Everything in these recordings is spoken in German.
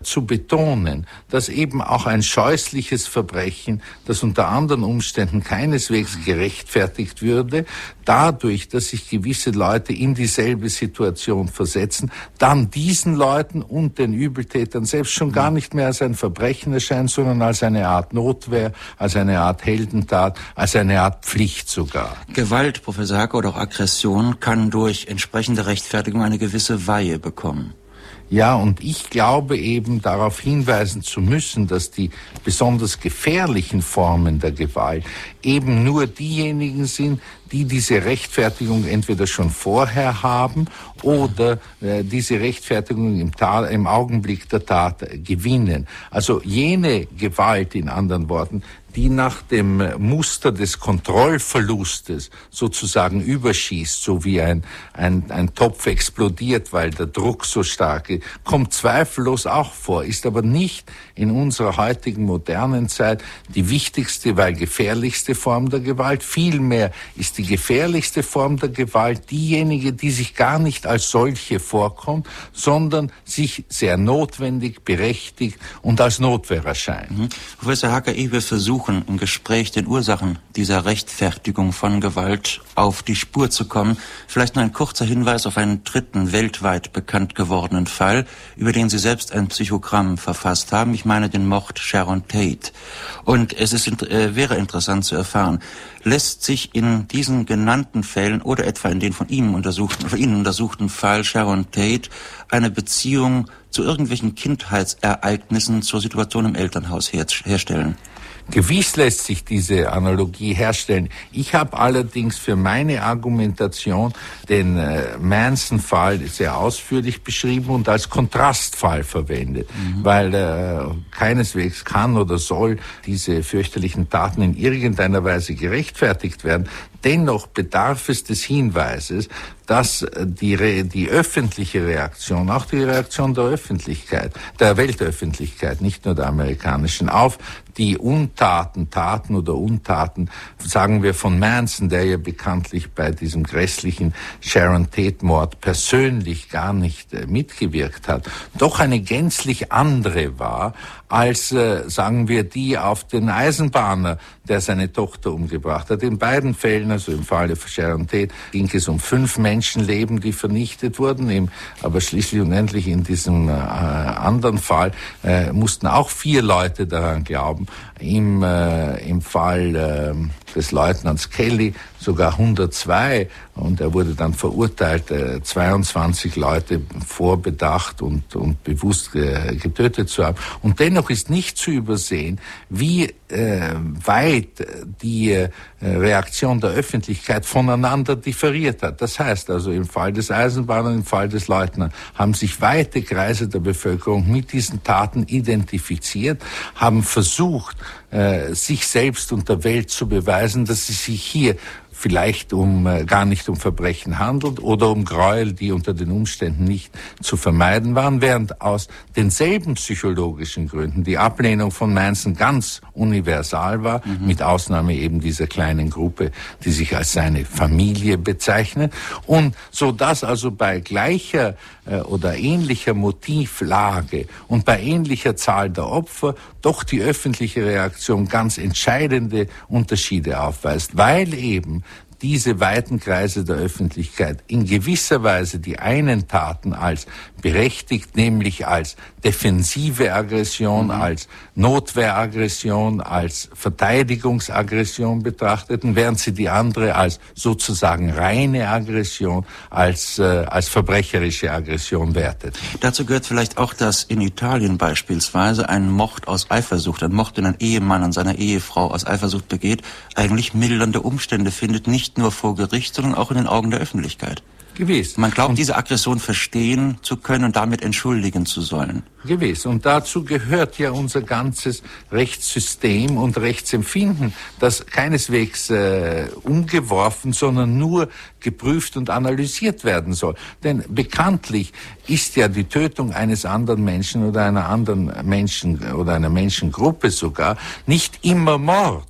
zu betonen, dass eben auch ein scheußliches Verbrechen, das unter anderen Umständen keineswegs gerechtfertigt würde, dadurch, dass sich gewisse Leute in dieselbe Situation versetzen, dann diesen Leuten und den Übeltätern selbst schon gar nicht mehr als ein Verbrechen erscheint, sondern als eine Art Notwehr, als eine Art Heldentat, als eine Art Pflicht sogar. Gewalt, Professor Hacke, oder auch Aggression kann durch entsprechende Rechtfertigung eine gewisse Weihe bekommen. Ja, und ich glaube eben darauf hinweisen zu müssen, dass die besonders gefährlichen Formen der Gewalt eben nur diejenigen sind, die diese Rechtfertigung entweder schon vorher haben oder diese Rechtfertigung im Augenblick der Tat gewinnen. Also jene Gewalt, in anderen Worten, die nach dem Muster des Kontrollverlustes sozusagen überschießt, so wie ein Topf explodiert, weil der Druck so stark ist, kommt zweifellos auch vor, ist aber nicht in unserer heutigen modernen Zeit die wichtigste, weil gefährlichste Form der Gewalt. Vielmehr ist die gefährlichste Form der Gewalt diejenige, die sich gar nicht als solche vorkommt, sondern sich sehr notwendig, berechtigt und als Notwehr erscheint. Professor Hacke, wir versuchen im Gespräch den Ursachen dieser Rechtfertigung von Gewalt auf die Spur zu kommen. Vielleicht noch ein kurzer Hinweis auf einen dritten weltweit bekannt gewordenen Fall, über den Sie selbst ein Psychogramm verfasst haben. Ich meine den Mord Sharon Tate. Und es wäre interessant zu erfahren, lässt sich in diesen genannten Fällen oder etwa in den von Ihnen untersuchten Fall Sharon Tate eine Beziehung zu irgendwelchen Kindheitsereignissen zur Situation im Elternhaus herstellen? Gewiss lässt sich diese Analogie herstellen. Ich habe allerdings für meine Argumentation den Manson-Fall sehr ausführlich beschrieben und als Kontrastfall verwendet, weil keineswegs kann oder soll diese fürchterlichen Taten in irgendeiner Weise gerechtfertigt werden. Dennoch bedarf es des Hinweises, dass die öffentliche Reaktion, auch die Reaktion der Öffentlichkeit, der Weltöffentlichkeit, nicht nur der amerikanischen, auf die Taten oder Untaten, sagen wir von Manson, der ja bekanntlich bei diesem grässlichen Sharon Tate-Mord persönlich gar nicht mitgewirkt hat, doch eine gänzlich andere war, als, sagen wir, die auf den Eisenbahner, der seine Tochter umgebracht hat. In beiden Fällen, also im Falle von Sharon Tate, ging es um 5 Menschenleben, die vernichtet wurden. Aber schließlich und endlich in diesem anderen Fall mussten auch 4 Leute daran glauben. Im Fall des Leutnants Kelly sogar 102, und er wurde dann verurteilt, 22 Leute vorbedacht und bewusst getötet zu haben. Und dennoch ist nicht zu übersehen, wie weit die Reaktion der Öffentlichkeit voneinander differiert hat. Das heißt also, im Fall des Eisenbahners, im Fall des Leutnants haben sich weite Kreise der Bevölkerung mit diesen Taten identifiziert, haben versucht, sich selbst und der Welt zu beweisen, dass es sich hier vielleicht gar nicht um Verbrechen handelt oder um Gräuel, die unter den Umständen nicht zu vermeiden waren, während aus denselben psychologischen Gründen die Ablehnung von Manson ganz universal war, mit Ausnahme eben dieser kleinen Gruppe, die sich als seine Familie bezeichnet, und so dass also bei gleicher oder ähnlicher Motivlage und bei ähnlicher Zahl der Opfer doch die öffentliche Reaktion ganz entscheidende Unterschiede aufweist, weil eben diese weiten Kreise der Öffentlichkeit in gewisser Weise die einen Taten als berechtigt, nämlich als defensive Aggression, als Notwehraggression, als Verteidigungsaggression betrachteten, während sie die andere als sozusagen reine Aggression, als verbrecherische Aggression wertet. Dazu gehört vielleicht auch, dass in Italien beispielsweise ein Mord aus Eifersucht, ein Mord, den ein Ehemann an seiner Ehefrau aus Eifersucht begeht, eigentlich mildernde Umstände findet, nicht nur vor Gericht, sondern auch in den Augen der Öffentlichkeit. Gewiss. Man glaubt, diese Aggression verstehen zu können und damit entschuldigen zu sollen. Gewiss. Und dazu gehört ja unser ganzes Rechtssystem und Rechtsempfinden, das keineswegs umgeworfen, sondern nur geprüft und analysiert werden soll. Denn bekanntlich ist ja die Tötung eines anderen Menschen oder einer anderen Menschen oder einer Menschengruppe sogar nicht immer Mord,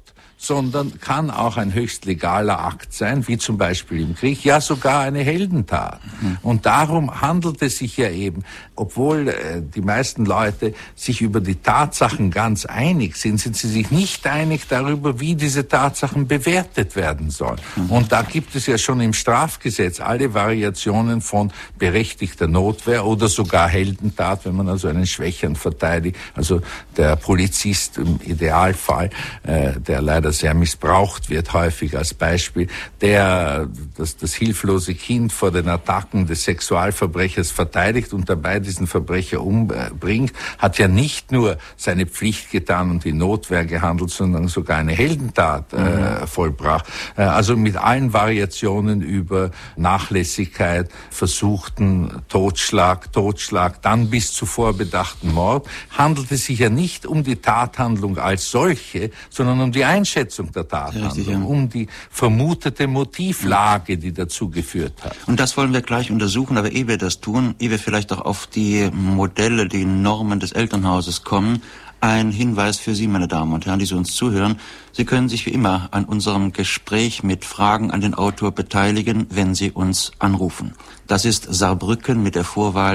sondern kann auch ein höchst legaler Akt sein, wie zum Beispiel im Krieg, ja sogar eine Heldentat. Und darum handelt es sich ja eben, obwohl die meisten Leute sich über die Tatsachen ganz einig sind, sind sie sich nicht einig darüber, wie diese Tatsachen bewertet werden sollen. Und da gibt es ja schon im Strafgesetz alle Variationen von berechtigter Notwehr oder sogar Heldentat, wenn man also einen Schwächeren verteidigt, also der Polizist im Idealfall, der leider sehr missbraucht wird, häufig als Beispiel, der das hilflose Kind vor den Attacken des Sexualverbrechers verteidigt und dabei diesen Verbrecher umbringt, hat ja nicht nur seine Pflicht getan und die Notwehr gehandelt, sondern sogar eine Heldentat vollbracht. Also mit allen Variationen über Nachlässigkeit, versuchten Totschlag, dann bis zu vorbedachten Mord, handelt es sich ja nicht um die Tathandlung als solche, sondern um die Einschätzung der Tathandlung, richtig, ja, um die vermutete Motivlage, die dazu geführt hat. Und das wollen wir gleich untersuchen, aber ehe wir das tun, ehe wir vielleicht auch auf die Modelle, die Normen des Elternhauses kommen, ein Hinweis für Sie, meine Damen und Herren, die Sie uns zuhören. Sie können sich wie immer an unserem Gespräch mit Fragen an den Autor beteiligen, wenn Sie uns anrufen. Das ist Saarbrücken mit der Vorwahl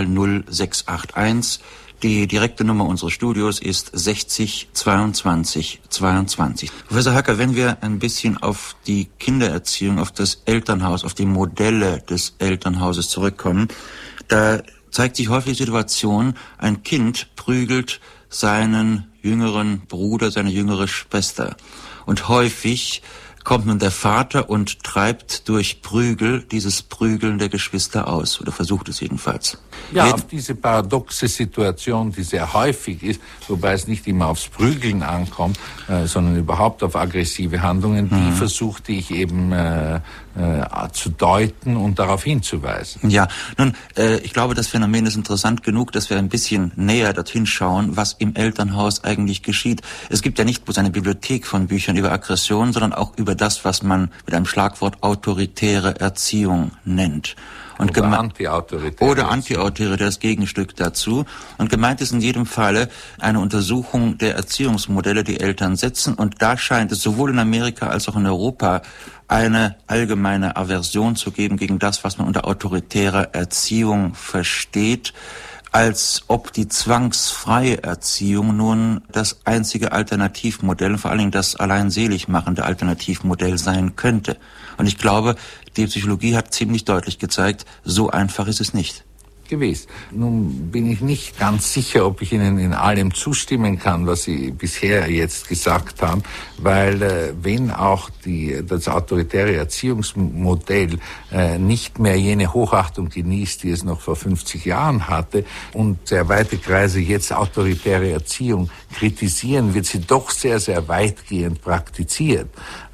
0681. Die direkte Nummer unseres Studios ist 60 22 22. Professor Höcker, wenn wir ein bisschen auf die Kindererziehung, auf das Elternhaus, auf die Modelle des Elternhauses zurückkommen, da zeigt sich häufig die Situation, ein Kind prügelt seinen jüngeren Bruder, seine jüngere Schwester. Und häufig kommt nun der Vater und treibt durch Prügel dieses Prügeln der Geschwister aus, oder versucht es jedenfalls. Ja, auf diese paradoxe Situation, die sehr häufig ist, wobei es nicht immer aufs Prügeln ankommt, sondern überhaupt auf aggressive Handlungen, die versuchte ich eben zu deuten und darauf hinzuweisen. Ja, nun, ich glaube, das Phänomen ist interessant genug, dass wir ein bisschen näher dorthin schauen, was im Elternhaus eigentlich geschieht. Es gibt ja nicht bloß eine Bibliothek von Büchern über Aggression, sondern auch über das, was man mit einem Schlagwort autoritäre Erziehung nennt. Und oder antiautoritäre. Oder antiautoritäre, das Gegenstück dazu. Und gemeint ist in jedem Falle eine Untersuchung der Erziehungsmodelle, die Eltern setzen. Und da scheint es sowohl in Amerika als auch in Europa eine allgemeine Aversion zu geben gegen das, was man unter autoritärer Erziehung versteht, als ob die zwangsfreie Erziehung nun das einzige Alternativmodell, vor allen Dingen das allein selig machende Alternativmodell sein könnte. Und ich glaube, die Psychologie hat ziemlich deutlich gezeigt, so einfach ist es nicht. Gewiss. Nun bin ich nicht ganz sicher, ob ich Ihnen in allem zustimmen kann, was Sie bisher jetzt gesagt haben, weil wenn auch das autoritäre Erziehungsmodell nicht mehr jene Hochachtung genießt, die es noch vor 50 Jahren hatte, und sehr weite Kreise jetzt autoritäre Erziehung kritisieren, wird sie doch sehr, sehr weitgehend praktiziert.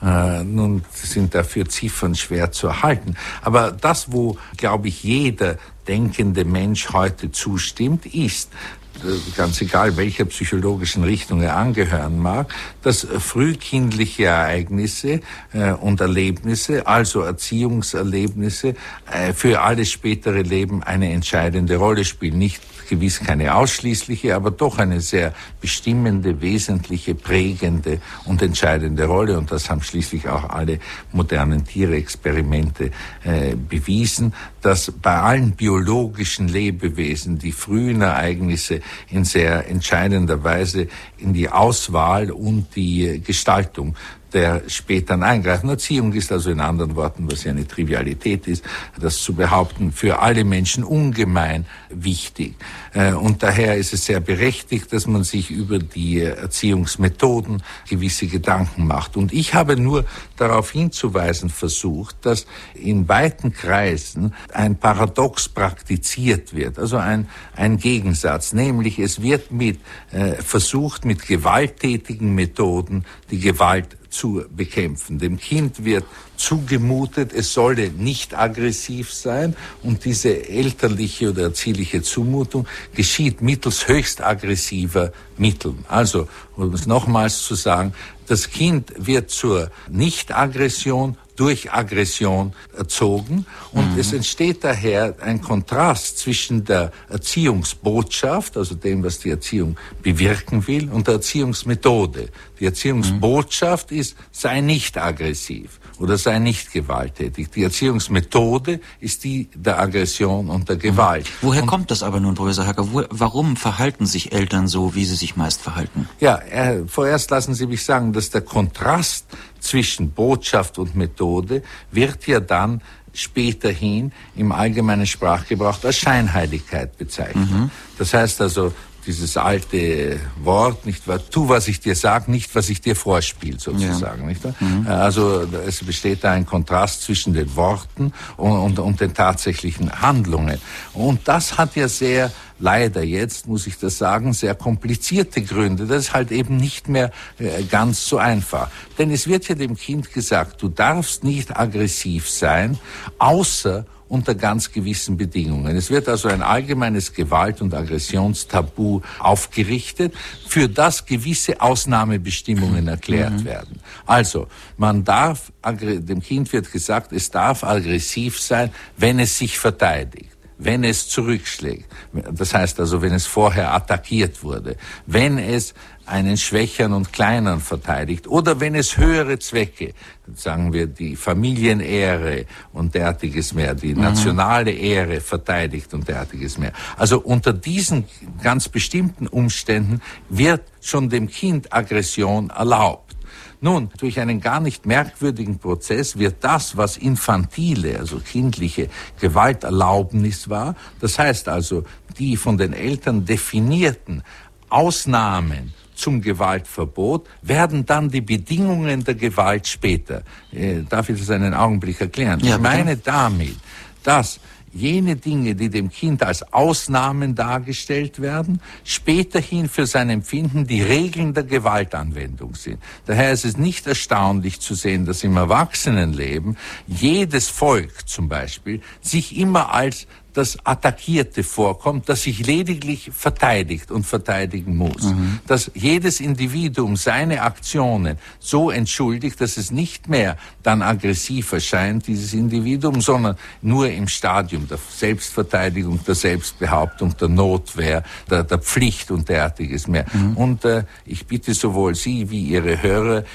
Nun sind dafür Ziffern schwer zu erhalten. Aber das, wo, glaube ich, jeder denkende Mensch heute zustimmt, ist, ganz egal welcher psychologischen Richtung er angehören mag, dass frühkindliche Ereignisse und Erlebnisse, also Erziehungserlebnisse, für alles spätere Leben eine entscheidende Rolle spielen. Nicht gewiss keine ausschließliche, aber doch eine sehr bestimmende, wesentliche, prägende und entscheidende Rolle. Und das haben schließlich auch alle modernen Tierexperimente bewiesen, dass bei allen biologischen Lebewesen die frühen Ereignisse in sehr entscheidender Weise in die Auswahl und die Gestaltung der späteren eingreifen. Erziehung ist also in anderen Worten, was ja eine Trivialität ist, das zu behaupten, für alle Menschen ungemein wichtig. Und daher ist es sehr berechtigt, dass man sich über die Erziehungsmethoden gewisse Gedanken macht. Und ich habe nur darauf hinzuweisen versucht, dass in weiten Kreisen ein Paradox praktiziert wird, also ein Gegensatz, nämlich es wird versucht, mit gewalttätigen Methoden die Gewalt zu bekämpfen. Dem Kind wird zugemutet, es solle nicht aggressiv sein, und diese elterliche oder erzieheliche Zumutung geschieht mittels höchst aggressiver Mittel. Also, um es nochmals zu sagen, Das Kind wird zur Nicht-Aggression durch Aggression erzogen und es entsteht daher ein Kontrast zwischen der Erziehungsbotschaft, also dem, was die Erziehung bewirken will, und der Erziehungsmethode. Die Erziehungsbotschaft ist, sei nicht aggressiv oder sei nicht gewalttätig. Die Erziehungsmethode ist die der Aggression und der Gewalt. Woher kommt das aber nun, Professor Hacker? Warum verhalten sich Eltern so, wie sie sich meist verhalten? Ja, vorerst lassen Sie mich sagen, dass der Kontrast zwischen Botschaft und Methode wird ja dann späterhin im allgemeinen Sprachgebrauch als Scheinheiligkeit bezeichnet. Das heißt also, dieses alte Wort, nicht wahr? Tu, was ich dir sage, nicht, was ich dir vorspiele, sozusagen, nicht wahr? Also es besteht da ein Kontrast zwischen den Worten und den tatsächlichen Handlungen. Und das hat ja leider jetzt, muss ich das sagen, sehr komplizierte Gründe. Das ist halt eben nicht mehr ganz so einfach. Denn es wird ja dem Kind gesagt, du darfst nicht aggressiv sein, außer unter ganz gewissen Bedingungen. Es wird also ein allgemeines Gewalt- und Aggressionstabu aufgerichtet, für das gewisse Ausnahmebestimmungen erklärt werden. Also, dem Kind wird gesagt, es darf aggressiv sein, wenn es sich verteidigt, wenn es zurückschlägt. Das heißt also, wenn es vorher attackiert wurde, wenn es einen Schwächeren und Kleineren verteidigt oder wenn es höhere Zwecke, sagen wir die Familienehre und derartiges mehr, die nationale Ehre verteidigt und derartiges mehr. Also unter diesen ganz bestimmten Umständen wird schon dem Kind Aggression erlaubt. Nun, durch einen gar nicht merkwürdigen Prozess wird das, was infantile, also kindliche Gewalterlaubnis war, das heißt also die von den Eltern definierten Ausnahmen zum Gewaltverbot, werden dann die Bedingungen der Gewalt später. Darf ich das einen Augenblick erklären? Ja, ich meine damit, dass jene Dinge, die dem Kind als Ausnahmen dargestellt werden, späterhin für sein Empfinden die Regeln der Gewaltanwendung sind. Daher ist es nicht erstaunlich zu sehen, dass im Erwachsenenleben jedes Volk zum Beispiel sich immer als das Attackierte vorkommt, das sich lediglich verteidigt und verteidigen muss. Dass jedes Individuum seine Aktionen so entschuldigt, dass es nicht mehr dann aggressiv erscheint, dieses Individuum, sondern nur im Stadium der Selbstverteidigung, der Selbstbehauptung, der Notwehr, der Pflicht und derartiges mehr. Und ich bitte sowohl Sie wie Ihre Hörer,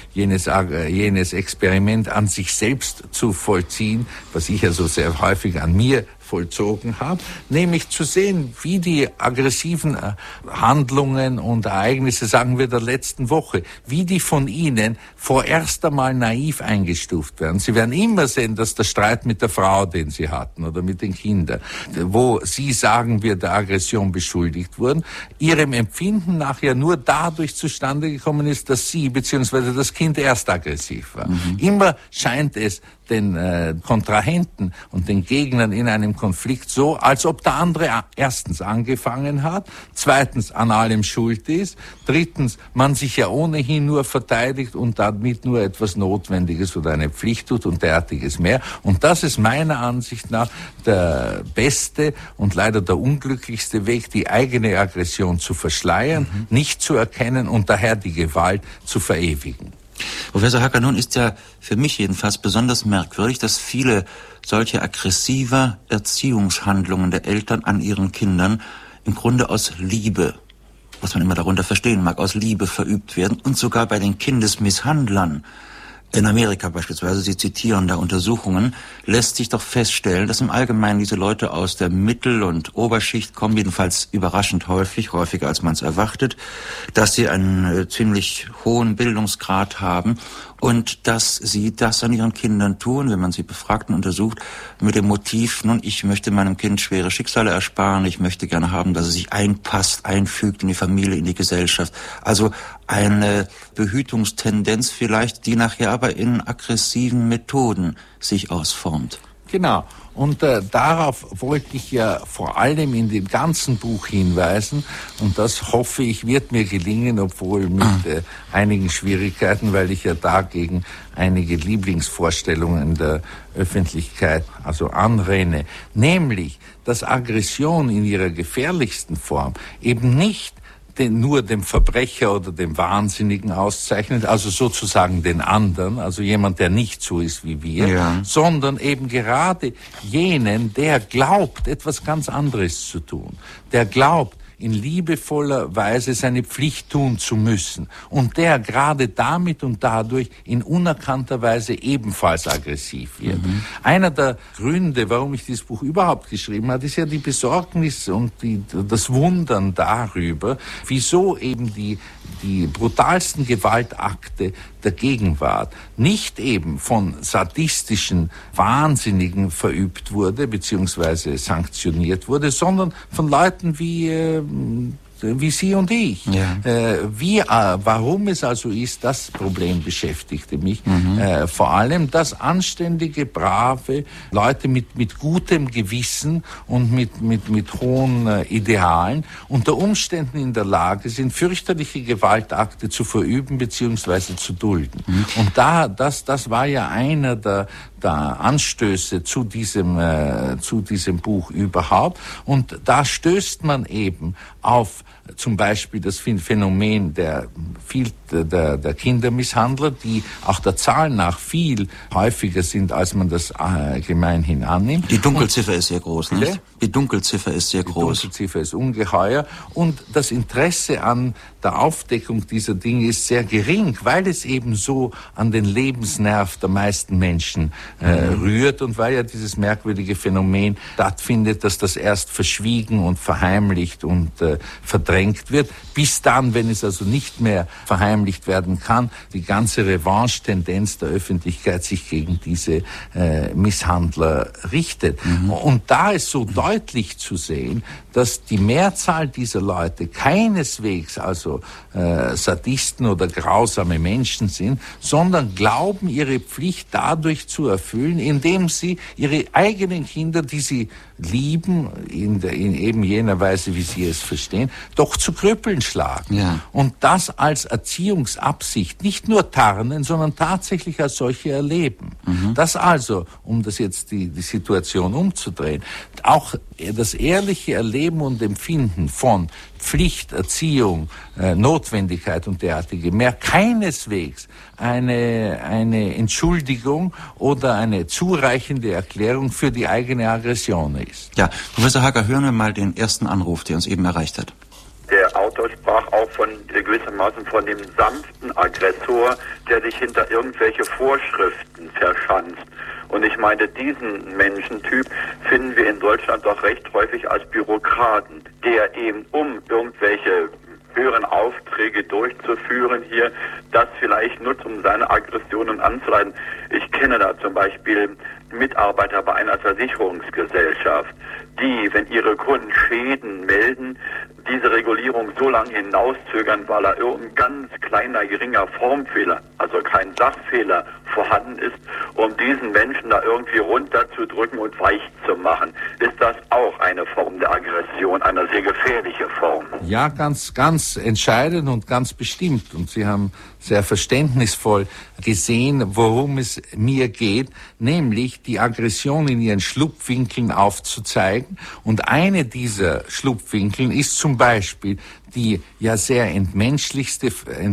jenes Experiment an sich selbst zu vollziehen, was ich also sehr häufig an mir vollzogen habe, nämlich zu sehen, wie die aggressiven Handlungen und Ereignisse, sagen wir, der letzten Woche, wie die von Ihnen vorerst einmal naiv eingestuft werden. Sie werden immer sehen, dass der Streit mit der Frau, den Sie hatten, oder mit den Kindern, wo Sie, sagen wir, der Aggression beschuldigt wurden, Ihrem Empfinden nach ja nur dadurch zustande gekommen ist, dass Sie bzw. das Kind erst aggressiv war. Immer scheint es den Kontrahenten und den Gegnern in einem Konflikt so, als ob der andere erstens angefangen hat, zweitens an allem schuld ist, drittens man sich ja ohnehin nur verteidigt und damit nur etwas Notwendiges oder eine Pflicht tut und derartiges mehr. Und das ist meiner Ansicht nach der beste und leider der unglücklichste Weg, die eigene Aggression zu verschleiern, nicht zu erkennen und daher die Gewalt zu verewigen. Professor Hacker, nun ist ja für mich jedenfalls besonders merkwürdig, dass viele solche aggressiver Erziehungshandlungen der Eltern an ihren Kindern im Grunde aus Liebe, was man immer darunter verstehen mag, aus Liebe verübt werden und sogar bei den Kindesmisshandlern. In Amerika beispielsweise, Sie zitieren da Untersuchungen, lässt sich doch feststellen, dass im Allgemeinen diese Leute aus der Mittel- und Oberschicht kommen, jedenfalls überraschend häufiger als man es erwartet, dass sie einen ziemlich hohen Bildungsgrad haben und dass sie das an ihren Kindern tun, wenn man sie befragt und untersucht, mit dem Motiv, nun, ich möchte meinem Kind schwere Schicksale ersparen, ich möchte gerne haben, dass es sich einpasst, einfügt in die Familie, in die Gesellschaft. Also eine Behütungstendenz vielleicht, die nachher aber in aggressiven Methoden sich ausformt. Genau. Und darauf wollte ich ja vor allem in dem ganzen Buch hinweisen. Und das hoffe ich, wird mir gelingen, obwohl mit einigen Schwierigkeiten, weil ich ja dagegen einige Lieblingsvorstellungen der Öffentlichkeit also anrenne. Nämlich, dass Aggression in ihrer gefährlichsten Form eben nicht nur dem Verbrecher oder dem Wahnsinnigen auszeichnet, also sozusagen den anderen, also jemand, der nicht so ist wie wir, sondern eben gerade jenen, der glaubt, etwas ganz anderes zu tun, der glaubt, in liebevoller Weise seine Pflicht tun zu müssen und der gerade damit und dadurch in unerkannter Weise ebenfalls aggressiv wird. Einer der Gründe, warum ich dieses Buch überhaupt geschrieben habe, ist ja die Besorgnis und das Wundern darüber, wieso eben die brutalsten Gewaltakte der Gegenwart nicht eben von sadistischen Wahnsinnigen verübt wurde, beziehungsweise sanktioniert wurde, sondern von Leuten wie Sie und ich. Warum es also ist, das Problem beschäftigte mich. Vor allem, dass anständige, brave Leute mit gutem Gewissen und mit hohen Idealen unter Umständen in der Lage sind, fürchterliche Gewaltakte zu verüben bzw. zu dulden. Und das war ja einer der Anstöße zu diesem Buch überhaupt. Und da stößt man eben auf zum Beispiel das Phänomen der Kindermisshandler, die auch der Zahl nach viel häufiger sind, als man das gemeinhin annimmt. Die Dunkelziffer ist sehr groß, nicht? Die Dunkelziffer ist sehr groß. Die Dunkelziffer ist ungeheuer und das Interesse an der Aufdeckung dieser Dinge ist sehr gering, weil es eben so an den Lebensnerv der meisten Menschen rührt und weil ja dieses merkwürdige Phänomen stattfindet, dass das erst verschwiegen und verheimlicht und verdrängt wird, bis dann, wenn es also nicht mehr verheimlicht werden kann, die ganze Revanche-Tendenz der Öffentlichkeit sich gegen diese Misshandler richtet. Und da ist so deutlich zu sehen, dass die Mehrzahl dieser Leute keineswegs also Sadisten oder grausame Menschen sind, sondern glauben, ihre Pflicht dadurch zu erfüllen, indem sie ihre eigenen Kinder, die sie lieben, in eben jener Weise, wie sie es verstehen, doch zu Krüppeln schlagen. Ja. Und das als Erziehungsabsicht nicht nur tarnen, sondern tatsächlich als solche erleben. Das also, um das jetzt die Situation umzudrehen, auch das ehrliche Erleben und Empfinden von Pflicht, Erziehung, Notwendigkeit und derartige mehr keineswegs eine Entschuldigung oder eine zureichende Erklärung für die eigene Aggression ist. Ja, Professor Hacker, hören wir mal den ersten Anruf, der uns eben erreicht hat. Der Autor sprach auch gewissermaßen von dem sanften Aggressor, der sich hinter irgendwelche Vorschriften verschanzt. Und ich meine, diesen Menschentyp finden wir in Deutschland doch recht häufig als Bürokraten, der eben um irgendwelche höheren Aufträge durchzuführen hier, das vielleicht nutzt, um seine Aggressionen anzuleiten. Ich kenne da zum Beispiel Mitarbeiter bei einer Versicherungsgesellschaft, die, wenn ihre Kunden Schäden melden, diese Regulierung so lange hinauszögern, weil da irgendein ganz kleiner, geringer Formfehler, also kein Sachfehler vorhanden ist, um diesen Menschen da irgendwie runterzudrücken und weich zu machen. Ist das auch eine Form der Aggression, eine sehr gefährliche Form? Ja, ganz, ganz entscheidend und ganz bestimmt. Und Sie haben sehr verständnisvoll gesehen, worum es mir geht, nämlich die Aggression in ihren Schlupfwinkeln aufzuzeigen. Und eine dieser Schlupfwinkeln ist zum Beispiel die ja sehr entmenschlichte,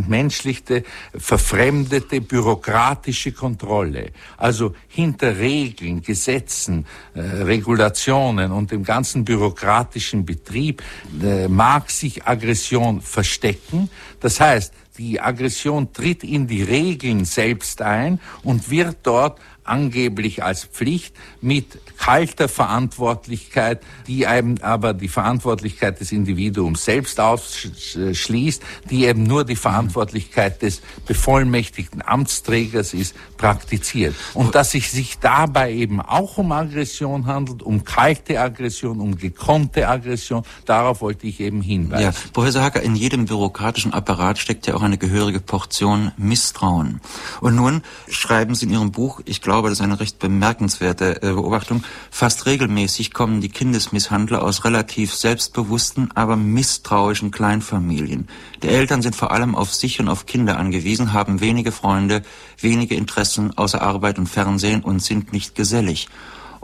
verfremdete bürokratische Kontrolle. Also hinter Regeln, Gesetzen, Regulationen und dem ganzen bürokratischen Betrieb mag sich Aggression verstecken. Das heißt, die Aggression tritt in die Regeln selbst ein und wird dort angeblich als Pflicht mit kalter Verantwortlichkeit, die eben aber die Verantwortlichkeit des Individuums selbst ausschließt, die eben nur die Verantwortlichkeit des bevollmächtigten Amtsträgers ist, praktiziert. Und dass es sich dabei eben auch um Aggression handelt, um kalte Aggression, um gekonnte Aggression, darauf wollte ich eben hinweisen. Ja, Professor Hacker, in jedem bürokratischen Apparat steckt ja auch eine gehörige Portion Misstrauen. Und nun schreiben Sie in Ihrem Buch, ich glaube, das ist eine recht bemerkenswerte Beobachtung, fast regelmäßig kommen die Kindesmisshandler aus relativ selbstbewussten, aber misstrauischen Kleinfamilien. Die Eltern sind vor allem auf sich und auf Kinder angewiesen, haben wenige Freunde, wenige Interessen außer Arbeit und Fernsehen und sind nicht gesellig.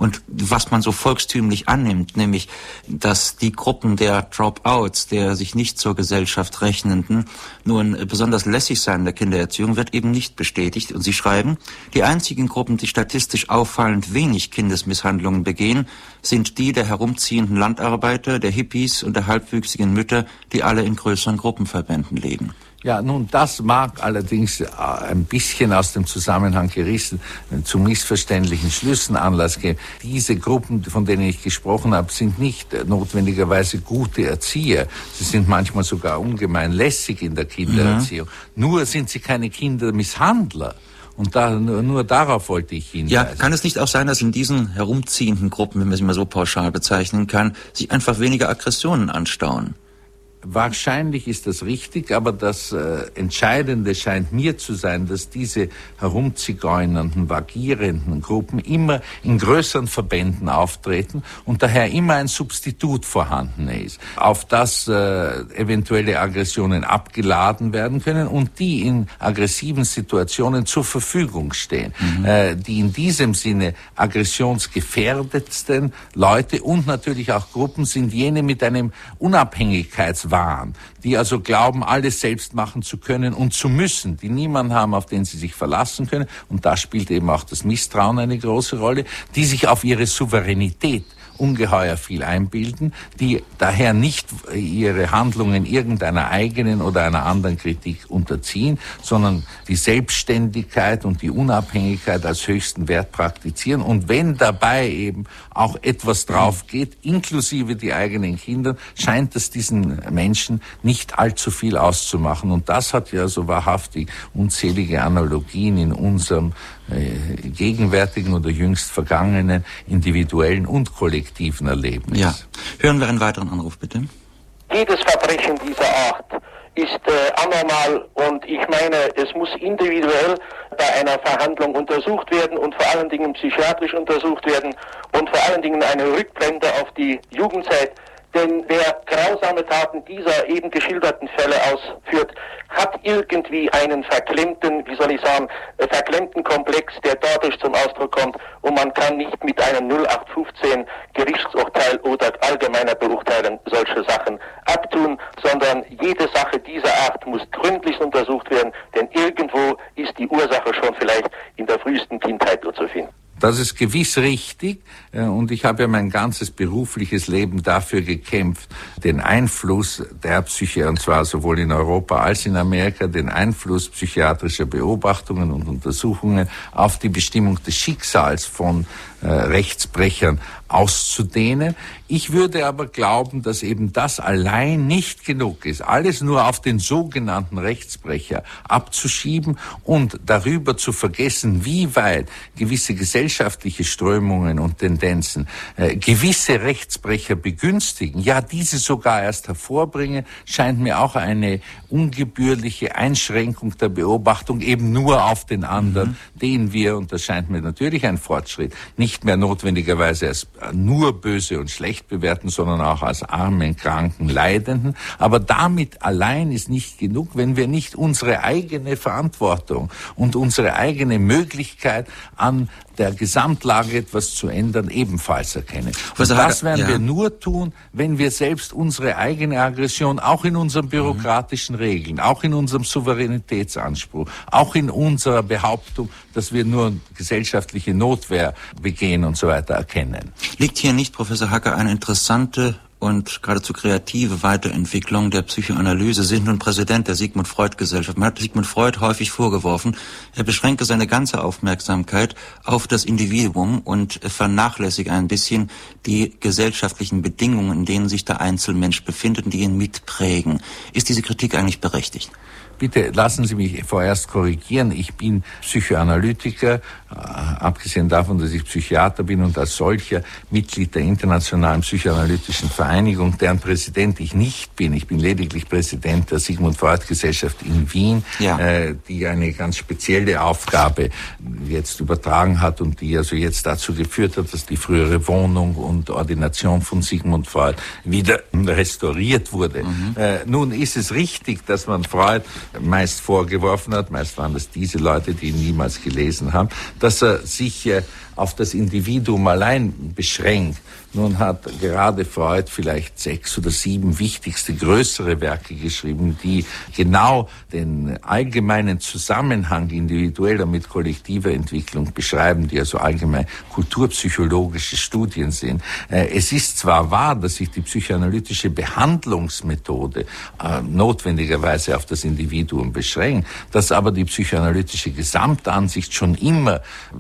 Und was man so volkstümlich annimmt, nämlich, dass die Gruppen der Dropouts, der sich nicht zur Gesellschaft rechnenden, nun besonders lässig sein in der Kindererziehung, wird eben nicht bestätigt. Und Sie schreiben, die einzigen Gruppen, die statistisch auffallend wenig Kindesmisshandlungen begehen, sind die der herumziehenden Landarbeiter, der Hippies und der halbwüchsigen Mütter, die alle in größeren Gruppenverbänden leben. Ja, nun, das mag allerdings ein bisschen aus dem Zusammenhang gerissen zu missverständlichen Schlüssen Anlass geben. Diese Gruppen, von denen ich gesprochen habe, sind nicht notwendigerweise gute Erzieher. Sie sind manchmal sogar ungemein lässig in der Kindererziehung. Nur sind sie keine Kindermisshandler. Und nur darauf wollte ich hinweisen. Ja, kann es nicht auch sein, dass in diesen herumziehenden Gruppen, wenn man sie mal so pauschal bezeichnen kann, sich einfach weniger Aggressionen anstauen? Wahrscheinlich ist das richtig, aber das Entscheidende scheint mir zu sein, dass diese herumzigeunernden, vagierenden Gruppen immer in größeren Verbänden auftreten und daher immer ein Substitut vorhanden ist, auf das eventuelle Aggressionen abgeladen werden können und die in aggressiven Situationen zur Verfügung stehen. Die in diesem Sinne aggressionsgefährdetsten Leute und natürlich auch Gruppen sind jene mit einem Unabhängigkeitswahn, die also glauben, alles selbst machen zu können und zu müssen, die niemanden haben, auf den sie sich verlassen können. Und da spielt eben auch das Misstrauen eine große Rolle, die sich auf ihre Souveränität ungeheuer viel einbilden, die daher nicht ihre Handlungen irgendeiner eigenen oder einer anderen Kritik unterziehen, sondern die Selbstständigkeit und die Unabhängigkeit als höchsten Wert praktizieren. Und wenn dabei eben auch etwas drauf geht, inklusive die eigenen Kinder, scheint es diesen Menschen nicht allzu viel auszumachen. Und das hat ja so wahrhaftig unzählige Analogien in unserem gegenwärtigen oder jüngst vergangenen individuellen und kollektiven Erlebnis. Ja. Hören wir einen weiteren Anruf, bitte. Jedes Verbrechen dieser Art ist anormal und ich meine, es muss individuell bei einer Verhandlung untersucht werden und vor allen Dingen psychiatrisch untersucht werden und vor allen Dingen eine Rückblende auf die Jugendzeit. Denn wer grausame Taten dieser eben geschilderten Fälle ausführt, hat irgendwie einen verklemmten, verklemmten Komplex, der dadurch zum Ausdruck kommt. Und man kann nicht mit einem 0815 Gerichtsurteil oder allgemeiner Beurteilung solche Sachen abtun, sondern jede Sache dieser Art muss gründlich untersucht werden, denn irgendwo ist die Ursache schon vielleicht in der frühesten Kindheit zu finden. Das ist gewiss richtig und ich habe ja mein ganzes berufliches Leben dafür gekämpft, den Einfluss der Psychiatrie, und zwar sowohl in Europa als in Amerika, den Einfluss psychiatrischer Beobachtungen und Untersuchungen auf die Bestimmung des Schicksals von Rechtsbrechern auszudehnen. Ich würde aber glauben, dass eben das allein nicht genug ist, alles nur auf den sogenannten Rechtsbrecher abzuschieben und darüber zu vergessen, wie weit gewisse gesellschaftliche Strömungen und Tendenzen gewisse Rechtsbrecher begünstigen, ja diese sogar erst hervorbringen, scheint mir auch eine ungebührliche Einschränkung der Beobachtung eben nur auf den anderen, den wir, und das scheint mir natürlich ein Fortschritt, nicht mehr notwendigerweise als nur böse und schlecht bewerten, sondern auch als armen, kranken, Leidenden. Aber damit allein ist nicht genug, wenn wir nicht unsere eigene Verantwortung und unsere eigene Möglichkeit an der Gesamtlage etwas zu ändern, ebenfalls erkennen. Und das werden wir nur tun, wenn wir selbst unsere eigene Aggression auch in unseren bürokratischen Regeln, auch in unserem Souveränitätsanspruch, auch in unserer Behauptung, dass wir nur gesellschaftliche Notwehr begehen und so weiter erkennen. Liegt hier nicht, Professor Hacker, eine interessante und geradezu kreative Weiterentwicklung der Psychoanalyse? Sie sind nun Präsident der Sigmund Freud Gesellschaft. Man hat Sigmund Freud häufig vorgeworfen, er beschränke seine ganze Aufmerksamkeit auf das Individuum und vernachlässige ein bisschen die gesellschaftlichen Bedingungen, in denen sich der Einzelmensch befindet und die ihn mitprägen. Ist diese Kritik eigentlich berechtigt? Bitte lassen Sie mich vorerst korrigieren. Ich bin Psychoanalytiker, abgesehen davon, dass ich Psychiater bin und als solcher Mitglied der Internationalen Psychoanalytischen Vereinigung Vereinigung, deren Präsident ich nicht bin. Ich bin lediglich Präsident der Sigmund Freud Gesellschaft in Wien, die eine ganz spezielle Aufgabe jetzt übertragen hat und die also jetzt dazu geführt hat, dass die frühere Wohnung und Ordination von Sigmund Freud wieder restauriert wurde. Nun ist es richtig, dass man Freud meist vorgeworfen hat, meist waren das diese Leute, die ihn niemals gelesen haben, dass er sich auf das Individuum allein beschränkt. Nun hat gerade Freud vielleicht 6 oder 7 wichtigste, größere Werke geschrieben, die genau den allgemeinen Zusammenhang individueller mit kollektiver Entwicklung beschreiben, die also allgemein kulturpsychologische Studien sind. Es ist zwar wahr, dass sich die psychoanalytische Behandlungsmethode notwendigerweise auf das Individuum beschränkt, dass aber die psychoanalytische Gesamtansicht schon immer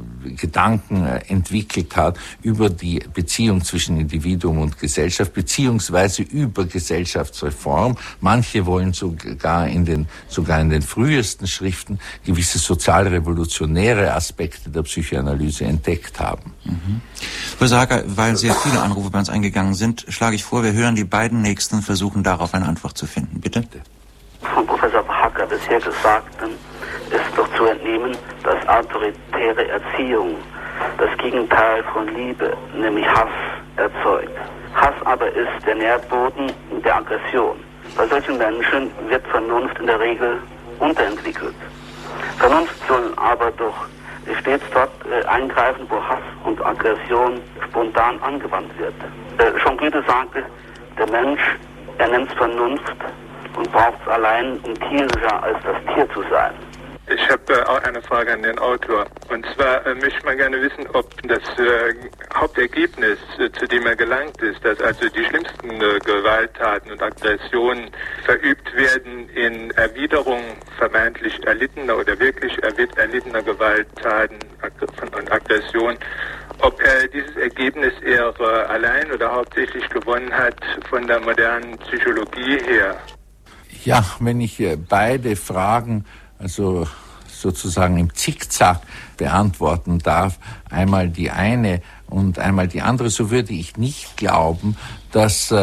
Gedanken entwickelt hat über die Beziehung zwischen Individuum und Gesellschaft, beziehungsweise über Gesellschaftsreform. Manche wollen sogar in den frühesten Schriften gewisse sozialrevolutionäre Aspekte der Psychoanalyse entdeckt haben. Frau Sager, weil sehr viele Anrufe bei uns eingegangen sind, schlage ich vor, wir hören die beiden Nächsten versuchen, darauf eine Antwort zu finden. Bitte. Von Professor Hacker bisher Gesagten ist doch zu entnehmen, dass autoritäre Erziehung das Gegenteil von Liebe, nämlich Hass, erzeugt. Hass aber ist der Nährboden der Aggression. Bei solchen Menschen wird Vernunft in der Regel unterentwickelt. Vernunft soll aber doch stets dort eingreifen, wo Hass und Aggression spontan angewandt wird. Schon Goethe sagte, der Mensch, er nennt Vernunft und braucht es allein, um tierischer als das Tier zu sein. Ich habe auch eine Frage an den Autor. Und zwar möchte man gerne wissen, ob das Hauptergebnis, zu dem er gelangt ist, dass also die schlimmsten Gewalttaten und Aggressionen verübt werden in Erwiderung vermeintlich erlittener oder wirklich erlittener Gewalttaten und Aggressionen, ob er dieses Ergebnis eher allein oder hauptsächlich gewonnen hat von der modernen Psychologie her. Ja, wenn ich beide Fragen also sozusagen im Zickzack beantworten darf, einmal die eine und einmal die andere, so würde ich nicht glauben, dass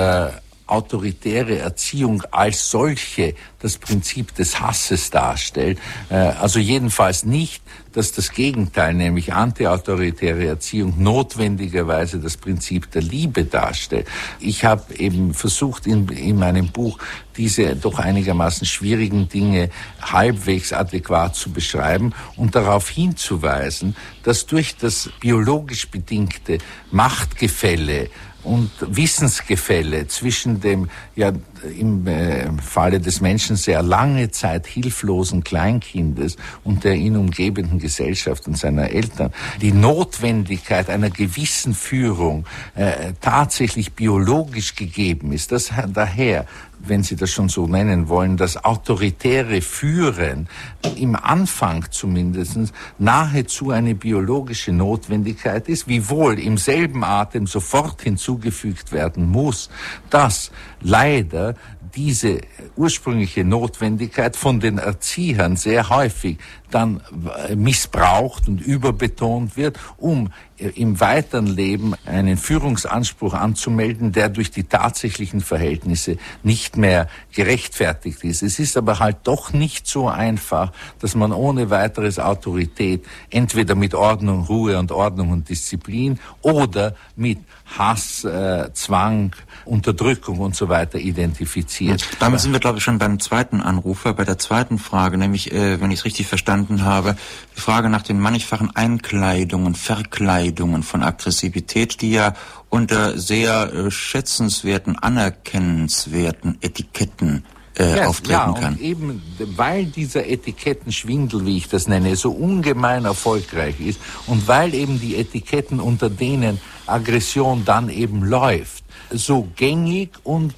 autoritäre Erziehung als solche das Prinzip des Hasses darstellt. Also jedenfalls nicht, dass das Gegenteil, nämlich antiautoritäre Erziehung, notwendigerweise das Prinzip der Liebe darstellt. Ich habe eben versucht, in meinem Buch diese doch einigermaßen schwierigen Dinge halbwegs adäquat zu beschreiben und darauf hinzuweisen, dass durch das biologisch bedingte Machtgefälle und Wissensgefälle zwischen dem ja im Falle des Menschen sehr lange Zeit hilflosen Kleinkindes und der ihn umgebenden Gesellschaft und seiner Eltern die Notwendigkeit einer gewissen Führung tatsächlich biologisch gegeben ist. Das daher, wenn Sie das schon so nennen wollen, das autoritäre Führen im Anfang zumindest nahezu eine biologische Notwendigkeit ist, wiewohl im selben Atem sofort hinzugefügt werden muss, dass leider diese ursprüngliche Notwendigkeit von den Erziehern sehr häufig dann missbraucht und überbetont wird, um im weiteren Leben einen Führungsanspruch anzumelden, der durch die tatsächlichen Verhältnisse nicht mehr gerechtfertigt ist. Es ist aber halt doch nicht so einfach, dass man ohne weiteres Autorität entweder mit Ordnung, Ruhe und Ordnung und Disziplin oder mit Hass, Zwang, Unterdrückung und so weiter identifiziert. Damit sind wir, glaube ich, schon beim zweiten Anrufer, bei der zweiten Frage, nämlich, wenn ich es richtig verstanden habe, die Frage nach den mannigfachen Einkleidungen, Verkleidungen von Aggressivität, die ja unter sehr schätzenswerten, anerkennenswerten Etiketten auftreten kann. Und eben, weil dieser Etikettenschwindel, wie ich das nenne, so ungemein erfolgreich ist und weil eben die Etiketten, unter denen Aggression dann eben läuft, so gängig und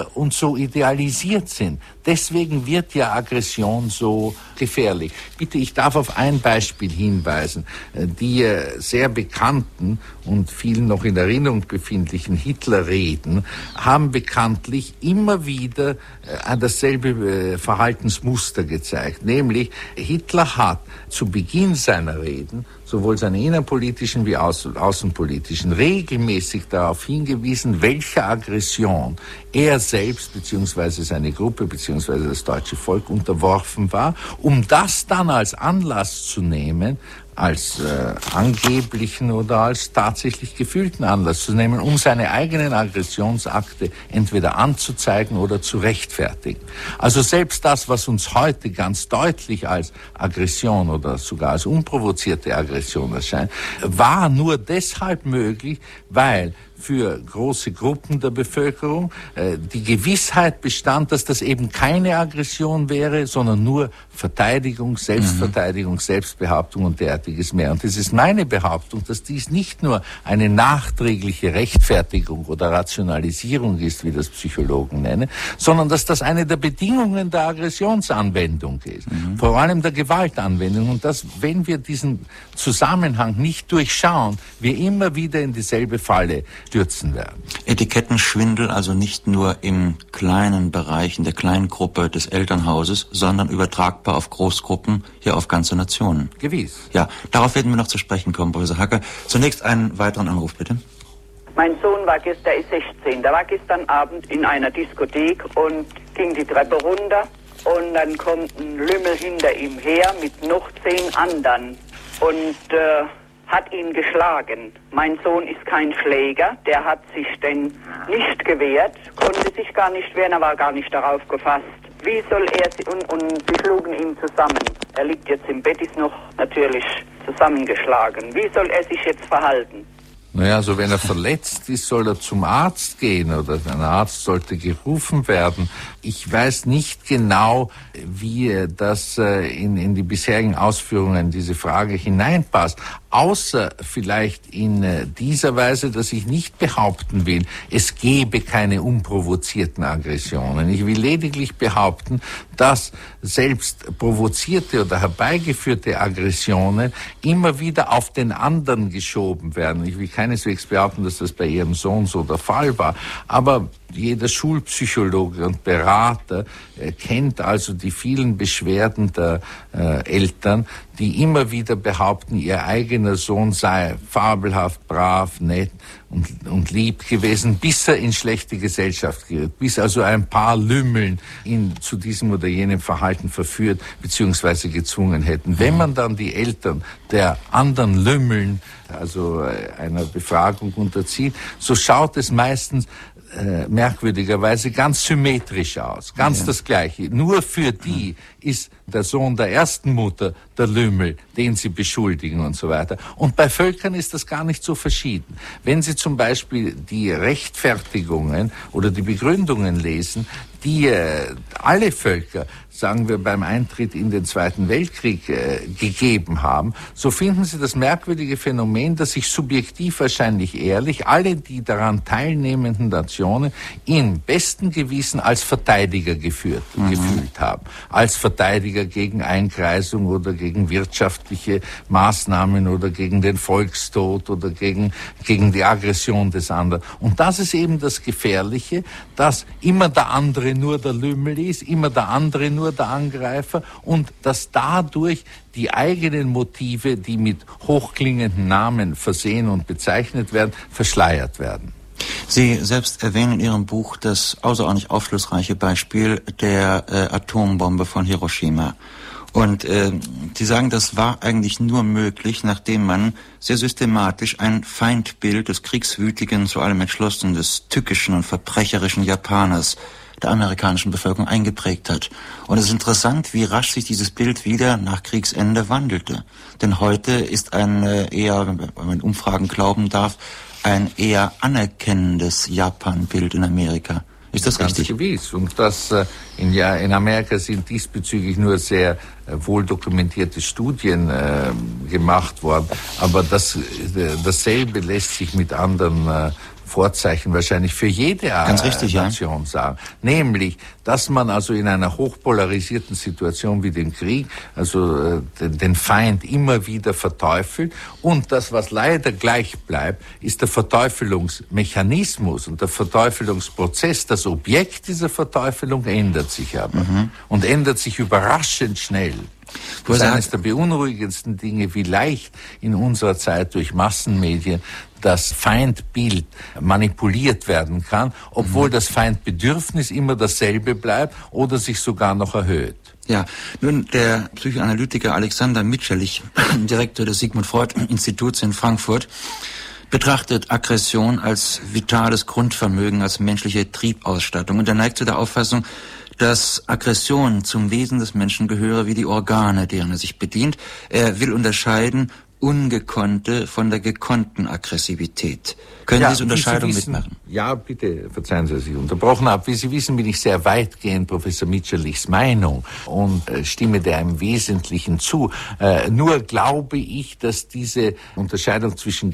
so idealisiert sind. Deswegen wird ja Aggression so gefährlich. Bitte, ich darf auf ein Beispiel hinweisen. Die sehr bekannten und vielen noch in Erinnerung befindlichen Hitlerreden haben bekanntlich immer wieder dasselbe Verhaltensmuster gezeigt. Nämlich, Hitler hat zu Beginn seiner Reden sowohl seine innenpolitischen wie außenpolitischen regelmäßig darauf hingewiesen, welche welcher Aggression er selbst bzw. seine Gruppe bzw. das deutsche Volk unterworfen war, um das dann als Anlass zu nehmen, als angeblichen oder als tatsächlich gefühlten Anlass zu nehmen, um seine eigenen Aggressionsakte entweder anzuzeigen oder zu rechtfertigen. Also selbst das, was uns heute ganz deutlich als Aggression oder sogar als unprovozierte Aggression erscheint, war nur deshalb möglich, weil für große Gruppen der Bevölkerung die Gewissheit bestand, dass das eben keine Aggression wäre, sondern nur Verteidigung, Selbstverteidigung, Selbstbehauptung und derartiges mehr. Und es ist meine Behauptung, dass dies nicht nur eine nachträgliche Rechtfertigung oder Rationalisierung ist, wie das Psychologen nennen, sondern dass das eine der Bedingungen der Aggressionsanwendung ist, vor allem der Gewaltanwendung. Und dass, wenn wir diesen Zusammenhang nicht durchschauen, wir immer wieder in dieselbe Falle stürzen werden. Etikettenschwindel also nicht nur im kleinen Bereich, in der kleinen Gruppe des Elternhauses, sondern übertragbar auf Großgruppen, hier auf ganze Nationen. Gewiss. Ja, darauf werden wir noch zu sprechen kommen, Professor Hacker. Zunächst einen weiteren Anruf, bitte. Mein Sohn der ist 16, der war gestern Abend in einer Diskothek und ging die Treppe runter und dann kommt ein Lümmel hinter ihm her mit noch 10 anderen und hat ihn geschlagen. Mein Sohn ist kein Schläger, der hat sich denn nicht gewehrt, konnte sich gar nicht wehren, er war gar nicht darauf gefasst. Wie soll er, und sie schlugen ihn zusammen. Er liegt jetzt im Bett, ist noch natürlich zusammengeschlagen. Wie soll er sich jetzt verhalten? Naja, also wenn er verletzt ist, soll er zum Arzt gehen oder ein Arzt sollte gerufen werden. Ich weiß nicht genau, wie das in die bisherigen Ausführungen diese Frage hineinpasst. Außer vielleicht in dieser Weise, dass ich nicht behaupten will, es gebe keine unprovozierten Aggressionen. Ich will lediglich behaupten, dass selbst provozierte oder herbeigeführte Aggressionen immer wieder auf den anderen geschoben werden. Ich will keineswegs behaupten, dass das bei Ihrem Sohn so der Fall war, aber jeder Schulpsychologe und Berater kennt also die vielen Beschwerden der Eltern, die immer wieder behaupten, ihr eigener Sohn sei fabelhaft, brav, nett und lieb gewesen, bis er in schlechte Gesellschaft gerät, bis also ein paar Lümmeln ihn zu diesem oder jenem Verhalten verführt bzw. gezwungen hätten. Wenn man dann die Eltern der anderen Lümmeln, also einer Befragung unterzieht, so schaut es meistens merkwürdigerweise ganz symmetrisch aus, ganz das Gleiche. Nur für die ist der Sohn der ersten Mutter der Lümmel, den sie beschuldigen und so weiter. Und bei Völkern ist das gar nicht so verschieden. Wenn Sie zum Beispiel die Rechtfertigungen oder die Begründungen lesen, die alle Völker, sagen wir, beim Eintritt in den Zweiten Weltkrieg gegeben haben, so finden Sie das merkwürdige Phänomen, dass sich subjektiv wahrscheinlich ehrlich alle die daran teilnehmenden Nationen im besten Gewissen als Verteidiger gefühlt haben. Als Verteidiger gegen Einkreisung oder gegen wirtschaftliche Maßnahmen oder gegen den Volkstod oder gegen die Aggression des anderen. Und das ist eben das Gefährliche, dass immer der andere nur der Lümmel ist, immer der andere nur der Angreifer und dass dadurch die eigenen Motive, die mit hochklingenden Namen versehen und bezeichnet werden, verschleiert werden. Sie selbst erwähnen in Ihrem Buch das außerordentlich aufschlussreiche Beispiel der Atombombe von Hiroshima. Und Sie sagen, das war eigentlich nur möglich, nachdem man sehr systematisch ein Feindbild des kriegswütigen, zu allem entschlossenen, des tückischen und verbrecherischen Japaners der amerikanischen Bevölkerung eingeprägt hat. Und es ist interessant, wie rasch sich dieses Bild wieder nach Kriegsende wandelte. Denn heute ist ein eher, wenn man Umfragen glauben darf, ein eher anerkennendes Japan-Bild in Amerika. Ist das richtig? Ganz gewiss. Und das in Amerika sind diesbezüglich nur sehr wohl dokumentierte Studien gemacht worden. Aber dasselbe lässt sich mit anderen Vorzeichen wahrscheinlich für jede Nation sagen. Nämlich, dass man also in einer hochpolarisierten Situation wie dem Krieg, also den Feind immer wieder verteufelt. Und das, was leider gleich bleibt, ist der Verteufelungsmechanismus und der Verteufelungsprozess. Das Objekt dieser Verteufelung ändert sich aber und ändert sich überraschend schnell. Das ist eines der beunruhigendsten Dinge, wie leicht in unserer Zeit durch Massenmedien das Feindbild manipuliert werden kann, obwohl das Feindbedürfnis immer dasselbe bleibt oder sich sogar noch erhöht. Ja, nun, der Psychoanalytiker Alexander Mitscherlich, Direktor des Sigmund Freud Instituts in Frankfurt, betrachtet Aggression als vitales Grundvermögen, als menschliche Triebausstattung. Und er neigt zu der Auffassung, dass Aggression zum Wesen des Menschen gehöre wie die Organe, deren er sich bedient. Er will unterscheiden ungekonnte von der gekonnten Aggressivität. Können Sie diese Unterscheidung mitmachen? Ja, bitte, verzeihen Sie, dass ich unterbrochen habe. Wie Sie wissen, bin ich sehr weitgehend Professor Mitscherlichs Meinung und stimme der im Wesentlichen zu. Nur glaube ich, dass diese Unterscheidung zwischen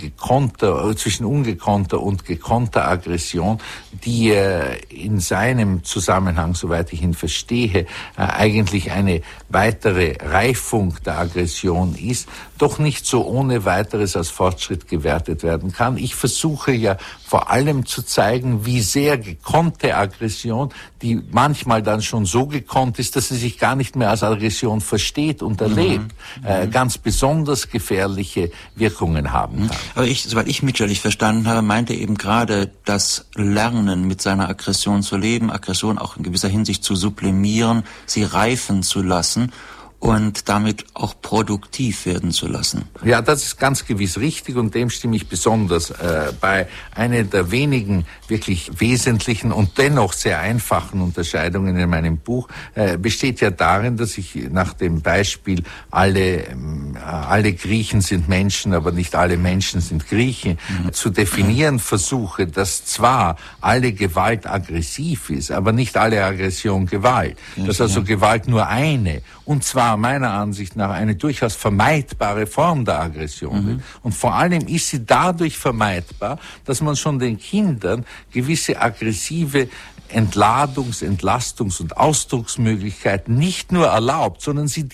ungekonnter und gekonnter Aggression, die in seinem Zusammenhang, soweit ich ihn verstehe, eigentlich eine weitere Reifung der Aggression ist, doch nicht so ohne weiteres als Fortschritt gewertet werden kann. Ich versuche ja vor allem zu zeigen, wie sehr gekonnte Aggression, die manchmal dann schon so gekonnt ist, dass sie sich gar nicht mehr als Aggression versteht und erlebt, ganz besonders gefährliche Wirkungen haben kann. Aber soweit ich Mitscherlich verstanden habe, meinte eben gerade das Lernen, mit seiner Aggression zu leben, Aggression auch in gewisser Hinsicht zu sublimieren, sie reifen zu lassen und damit auch produktiv werden zu lassen. Ja, das ist ganz gewiss richtig und dem stimme ich besonders bei. Eine der wenigen wirklich wesentlichen und dennoch sehr einfachen Unterscheidungen in meinem Buch besteht ja darin, dass ich nach dem Beispiel alle Griechen sind Menschen, aber nicht alle Menschen sind Griechen, zu definieren versuche, dass zwar alle Gewalt aggressiv ist, aber nicht alle Aggression Gewalt. Dass also Gewalt nur eine, und zwar meiner Ansicht nach eine durchaus vermeidbare Form der Aggression. Und vor allem ist sie dadurch vermeidbar, dass man schon den Kindern gewisse aggressive Entlastungs- und Ausdrucksmöglichkeiten nicht nur erlaubt, sondern sie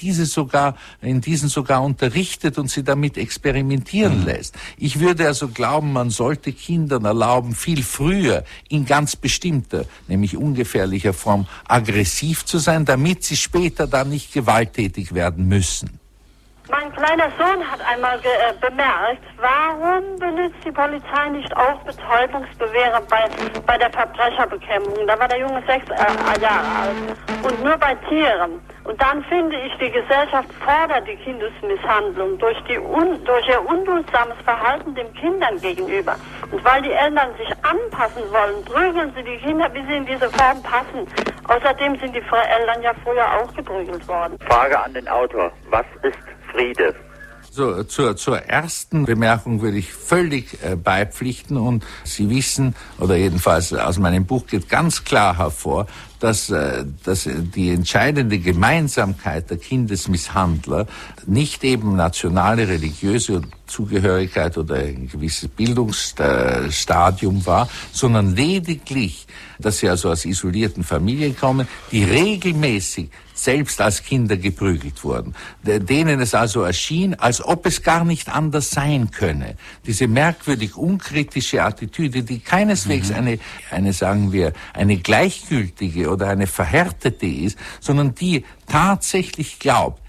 in diesen sogar unterrichtet und sie damit experimentieren lässt. Ich würde also glauben, man sollte Kindern erlauben, viel früher in ganz bestimmter, nämlich ungefährlicher Form aggressiv zu sein, damit sie später dann nicht gewalttätig werden müssen. Mein kleiner Sohn hat einmal bemerkt, warum benutzt die Polizei nicht auch Betäubungsbewehrer bei der Verbrecherbekämpfung? Da war der Junge 6 Jahre alt. Und nur bei Tieren. Und dann finde ich, die Gesellschaft fordert die Kindesmisshandlung durch ihr unduldsames Verhalten den Kindern gegenüber. Und weil die Eltern sich anpassen wollen, prügeln sie die Kinder, bis sie in diese Form passen. Außerdem sind die Eltern ja früher auch geprügelt worden. Frage an den Autor. Was ist Friede? So, zur ersten Bemerkung würde ich völlig beipflichten und Sie wissen, oder jedenfalls aus meinem Buch geht ganz klar hervor, dass die entscheidende Gemeinsamkeit der Kindesmisshandler nicht eben nationale, religiöse Zugehörigkeit oder ein gewisses Bildungsstadium war, sondern lediglich, dass sie also aus isolierten Familien kommen, die regelmäßig selbst als Kinder geprügelt wurden, denen es also erschien, als ob es gar nicht anders sein könne. Diese merkwürdig unkritische Attitüde, die keineswegs eine sagen wir, eine gleichgültige oder eine verhärtete ist, sondern die tatsächlich glaubt,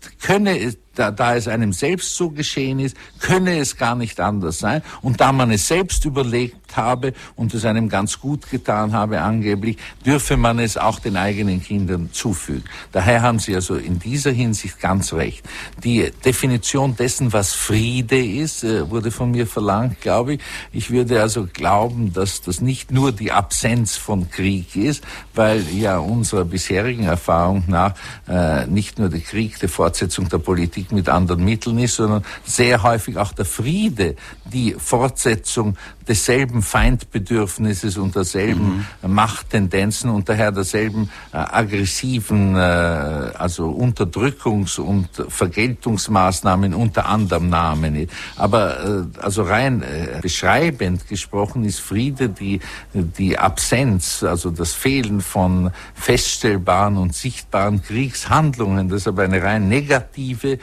da es einem selbst so geschehen ist, könne es gar nicht anders sein. Und da man es selbst überlegt habe und es einem ganz gut getan habe angeblich, dürfe man es auch den eigenen Kindern zufügen. Daher haben Sie also in dieser Hinsicht ganz recht. Die Definition dessen, was Friede ist, wurde von mir verlangt, glaube ich. Ich würde also glauben, dass das nicht nur die Absenz von Krieg ist, weil ja unserer bisherigen Erfahrung nach nicht nur der Krieg die Fortsetzung der Politik mit anderen Mitteln ist, sondern sehr häufig auch der Friede die Fortsetzung desselben Feindbedürfnisses und derselben Machttendenzen und daher derselben aggressiven, also Unterdrückungs- und Vergeltungsmaßnahmen unter anderem Namen. Aber also rein beschreibend gesprochen ist Friede die Absenz, also das Fehlen von feststellbaren und sichtbaren Kriegshandlungen. Das ist aber eine rein negative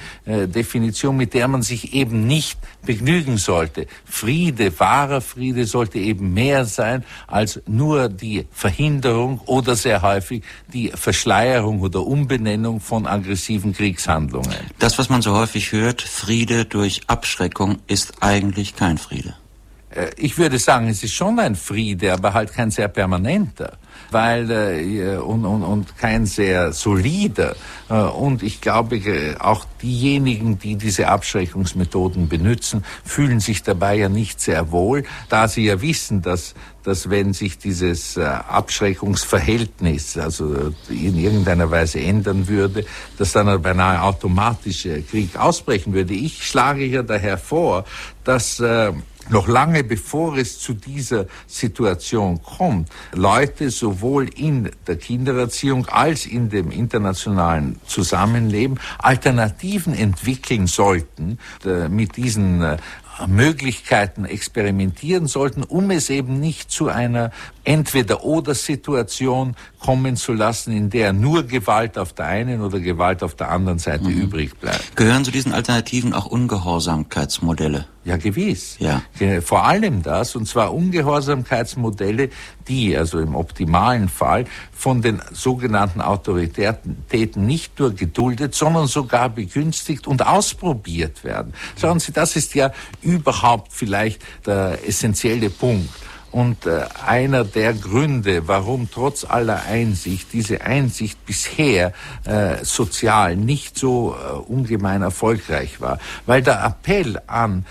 Definition, mit der man sich eben nicht begnügen sollte. Friede, wahrer Friede sollte eben mehr sein als nur die Verhinderung oder sehr häufig die Verschleierung oder Umbenennung von aggressiven Kriegshandlungen. Das, was man so häufig hört, Friede durch Abschreckung, ist eigentlich kein Friede. Ich würde sagen, es ist schon ein Friede, aber halt kein sehr permanenter, weil und kein sehr solider. Und ich glaube, auch diejenigen, die diese Abschreckungsmethoden benutzen, fühlen sich dabei ja nicht sehr wohl, da sie ja wissen, dass wenn sich dieses Abschreckungsverhältnis also in irgendeiner Weise ändern würde, dass dann ein beinahe automatisch Krieg ausbrechen würde. Ich schlage hier daher vor, dass noch lange bevor es zu dieser Situation kommt, Leute sowohl in der Kindererziehung als in dem internationalen Zusammenleben Alternativen entwickeln sollten, mit diesen Möglichkeiten experimentieren sollten, um es eben nicht zu einer Entweder-oder-Situation kommen zu lassen, in der nur Gewalt auf der einen oder Gewalt auf der anderen Seite übrig bleibt. Gehören zu diesen Alternativen auch Ungehorsamkeitsmodelle? Ja, gewiss. Ja. Vor allem das, und zwar Ungehorsamkeitsmodelle, die, also im optimalen Fall, von den sogenannten Autoritäten nicht nur geduldet, sondern sogar begünstigt und ausprobiert werden. Schauen Sie, das ist ja überhaupt vielleicht der essentielle Punkt. Und einer der Gründe, warum trotz aller Einsicht diese Einsicht bisher sozial nicht so ungemein erfolgreich war, weil der Appell an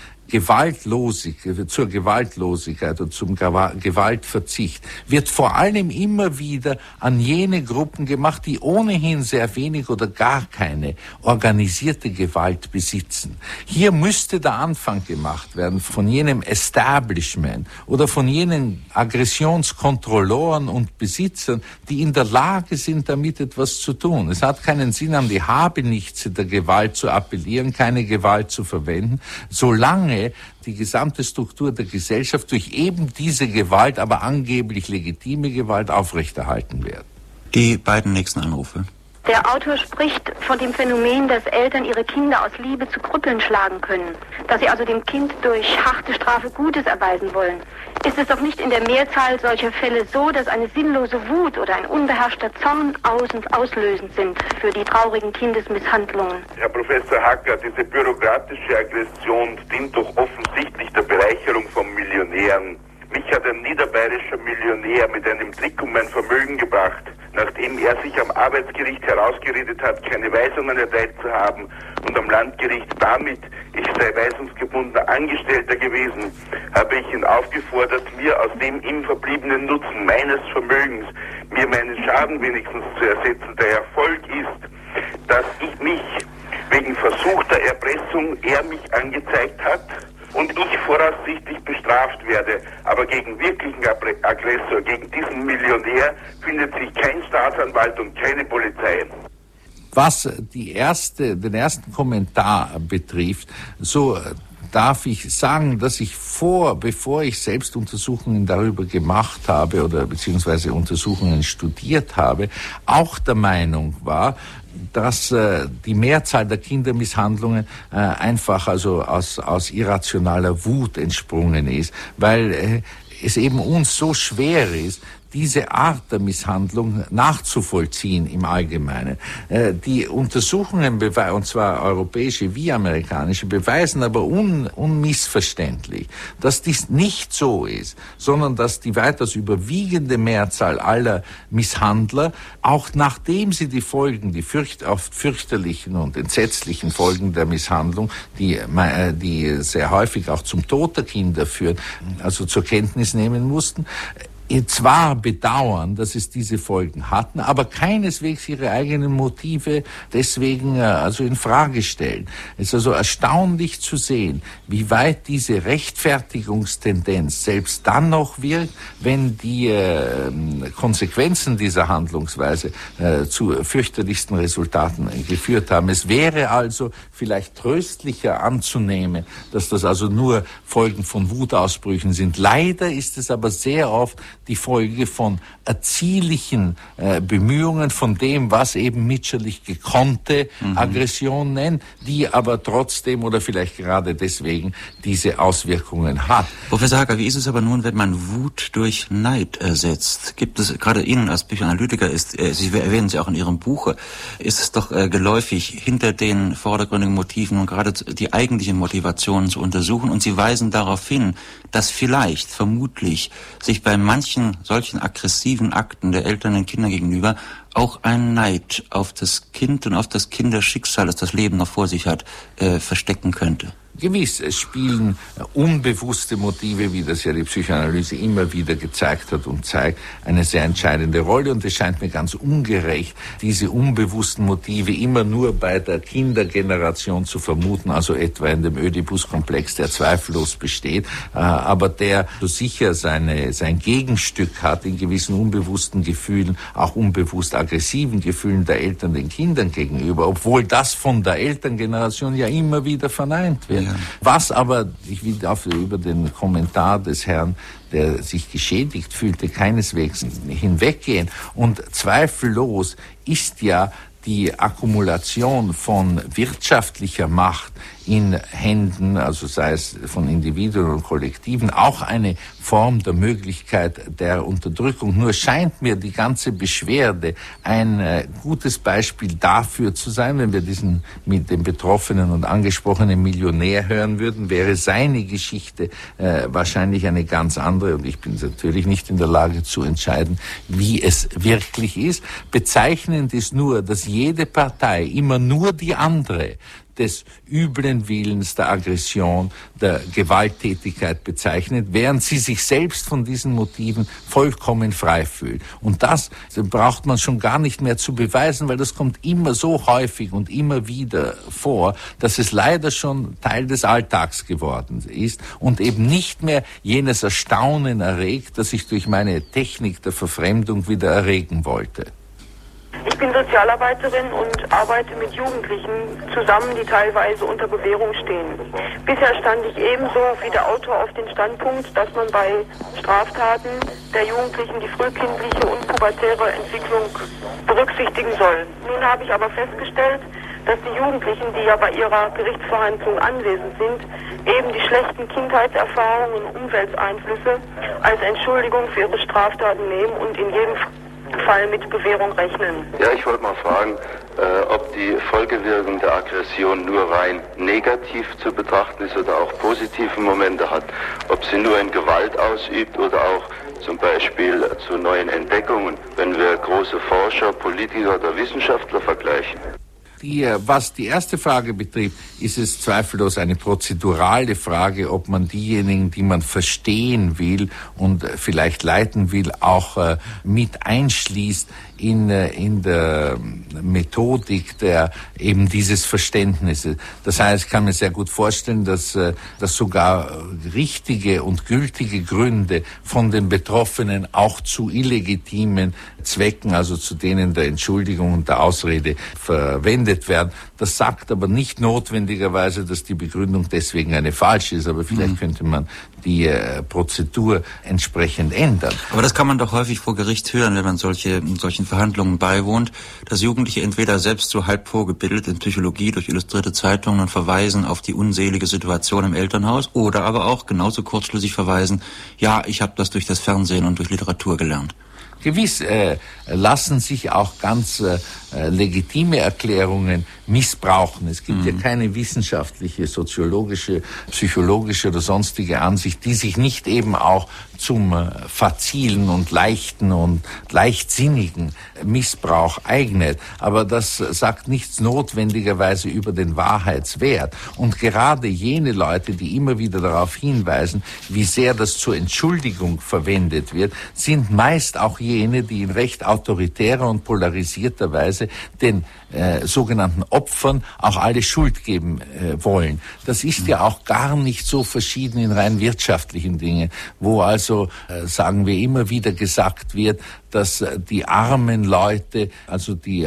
zur Gewaltlosigkeit und zum Gewaltverzicht wird vor allem immer wieder an jene Gruppen gemacht, die ohnehin sehr wenig oder gar keine organisierte Gewalt besitzen. Hier müsste der Anfang gemacht werden von jenem Establishment oder von jenen Aggressionskontrolleuren und Besitzern, die in der Lage sind, damit etwas zu tun. Es hat keinen Sinn, an die Habenichtse der Gewalt zu appellieren, keine Gewalt zu verwenden, solange die gesamte Struktur der Gesellschaft durch eben diese Gewalt, aber angeblich legitime Gewalt aufrechterhalten wird. Die beiden nächsten Anrufe. Der Autor spricht von dem Phänomen, dass Eltern ihre Kinder aus Liebe zu Krüppeln schlagen können, dass sie also dem Kind durch harte Strafe Gutes erweisen wollen. Ist es doch nicht in der Mehrzahl solcher Fälle so, dass eine sinnlose Wut oder ein unbeherrschter Zorn auslösend sind für die traurigen Kindesmisshandlungen? Herr Professor Hacker, diese bürokratische Aggression dient doch offensichtlich der Bereicherung von Millionären. Mich hat ein niederbayerischer Millionär mit einem Trick um mein Vermögen gebracht, nachdem er sich am Arbeitsgericht herausgeredet hat, keine Weisungen erteilt zu haben und am Landgericht damit, ich sei weisungsgebundener Angestellter gewesen, habe ich ihn aufgefordert, mir aus dem ihm verbliebenen Nutzen meines Vermögens, mir meinen Schaden wenigstens zu ersetzen. Der Erfolg ist, dass ich mich wegen versuchter Erpressung, er mich angezeigt hat, und ich voraussichtlich bestraft werde. Aber gegen wirklichen Aggressor, gegen diesen Millionär, findet sich kein Staatsanwalt und keine Polizei. Was den ersten Kommentar betrifft, so darf ich sagen, dass ich bevor ich selbst Untersuchungen darüber gemacht habe oder beziehungsweise Untersuchungen studiert habe, auch der Meinung war, dass die Mehrzahl der Kindermisshandlungen einfach also aus irrationaler Wut entsprungen ist, weil es eben uns so schwer ist, diese Art der Misshandlung nachzuvollziehen im Allgemeinen. Die Untersuchungen, und zwar europäische wie amerikanische, beweisen aber unmissverständlich, dass dies nicht so ist, sondern dass die weitaus überwiegende Mehrzahl aller Misshandler, auch nachdem sie die Folgen, die oft fürchterlichen und entsetzlichen Folgen der Misshandlung, die sehr häufig auch zum Tod der Kinder führen, also zur Kenntnis nehmen mussten, zwar bedauern, dass es diese Folgen hatten, aber keineswegs ihre eigenen Motive deswegen also in Frage stellen. Es ist also erstaunlich zu sehen, wie weit diese Rechtfertigungstendenz selbst dann noch wirkt, wenn die Konsequenzen dieser Handlungsweise zu fürchterlichsten Resultaten geführt haben. Es wäre also vielleicht tröstlicher anzunehmen, dass das also nur Folgen von Wutausbrüchen sind. Leider ist es aber sehr oft die Folge von erziehlichen Bemühungen, von dem, was eben Mitscherlich gekonnte Aggression nennt, die aber trotzdem oder vielleicht gerade deswegen diese Auswirkungen hat. Professor Hacker, wie ist es aber nun, wenn man Wut durch Neid ersetzt? Gibt es, gerade Ihnen als Psychoanalytiker, Sie erwähnen Sie auch in Ihrem Buche, ist es doch geläufig, hinter den vordergründigen Motiven und gerade die eigentliche Motivation zu untersuchen, und Sie weisen darauf hin, dass vielleicht, vermutlich, sich bei manchen solchen aggressiven Akten der Eltern den Kindern gegenüber auch ein Neid auf das Kind und auf das Kinderschicksal, das das Leben noch vor sich hat, verstecken könnte. Gewiss, es spielen unbewusste Motive, wie das ja die Psychoanalyse immer wieder gezeigt hat und zeigt, eine sehr entscheidende Rolle. Und es scheint mir ganz ungerecht, diese unbewussten Motive immer nur bei der Kindergeneration zu vermuten, also etwa in dem Ödipus-Komplex, der zweifellos besteht, aber der so sicher sein Gegenstück hat in gewissen unbewussten Gefühlen, auch unbewusst aggressiven Gefühlen der Eltern den Kindern gegenüber, obwohl das von der Elterngeneration ja immer wieder verneint wird. Ja. Was aber, ich will über den Kommentar des Herrn, der sich geschädigt fühlte, keineswegs hinweggehen. Und zweifellos ist ja die Akkumulation von wirtschaftlicher Macht in Händen, also sei es von Individuen und Kollektiven, auch eine Form der Möglichkeit der Unterdrückung. Nur scheint mir die ganze Beschwerde ein gutes Beispiel dafür zu sein, wenn wir diesen mit dem betroffenen und angesprochenen Millionär hören würden, wäre seine Geschichte wahrscheinlich eine ganz andere, und ich bin natürlich nicht in der Lage zu entscheiden, wie es wirklich ist. Bezeichnend ist nur, dass jede Partei immer nur die andere des üblen Willens, der Aggression, der Gewalttätigkeit bezeichnet, während sie sich selbst von diesen Motiven vollkommen frei fühlt. Und das braucht man schon gar nicht mehr zu beweisen, weil das kommt immer so häufig und immer wieder vor, dass es leider schon Teil des Alltags geworden ist und eben nicht mehr jenes Erstaunen erregt, das ich durch meine Technik der Verfremdung wieder erregen wollte. Ich bin Sozialarbeiterin und arbeite mit Jugendlichen zusammen, die teilweise unter Bewährung stehen. Bisher stand ich ebenso wie der Autor auf den Standpunkt, dass man bei Straftaten der Jugendlichen die frühkindliche und pubertäre Entwicklung berücksichtigen soll. Nun habe ich aber festgestellt, dass die Jugendlichen, die ja bei ihrer Gerichtsverhandlung anwesend sind, eben die schlechten Kindheitserfahrungen und Umwelteinflüsse als Entschuldigung für ihre Straftaten nehmen und in jedem Fall mit Bewährung rechnen. Ja, ich wollte mal fragen, ob die Folgewirkung der Aggression nur rein negativ zu betrachten ist oder auch positive Momente hat. Ob sie nur in Gewalt ausübt oder auch zum Beispiel zu neuen Entdeckungen, wenn wir große Forscher, Politiker oder Wissenschaftler vergleichen. Was die erste Frage betrifft, ist es zweifellos eine prozedurale Frage, ob man diejenigen, die man verstehen will und vielleicht leiten will, auch mit einschließt in der Methodik der eben dieses Verständnisses. Das heißt, ich kann mir sehr gut vorstellen, dass sogar richtige und gültige Gründe von den Betroffenen auch zu illegitimen Zwecken, also zu denen der Entschuldigung und der Ausrede verwendet werden. Das sagt aber nicht notwendigerweise, dass die Begründung deswegen eine falsche ist, aber vielleicht könnte man die Prozedur entsprechend ändern. Aber das kann man doch häufig vor Gericht hören, wenn man solchen Verhandlungen beiwohnt, dass Jugendliche entweder selbst so halb vorgebildet in Psychologie durch Illustrierte Zeitungen und verweisen auf die unselige Situation im Elternhaus oder aber auch genauso kurzschlüssig verweisen, ja, ich habe das durch das Fernsehen und durch Literatur gelernt. Gewiss lassen sich auch ganz legitime Erklärungen missbrauchen. Es gibt ja keine wissenschaftliche, soziologische, psychologische oder sonstige Ansicht, die sich nicht eben auch zum fazilen und leichten und leichtsinnigen Missbrauch eignet. Aber das sagt nichts notwendigerweise über den Wahrheitswert. Und gerade jene Leute, die immer wieder darauf hinweisen, wie sehr das zur Entschuldigung verwendet wird, sind meist auch jene, die in recht autoritärer und polarisierter Weise den sogenannten Opfern auch alle Schuld geben wollen. Das ist ja auch gar nicht so verschieden in rein wirtschaftlichen Dingen, wo also, sagen wir, immer wieder gesagt wird, dass die armen Leute, also die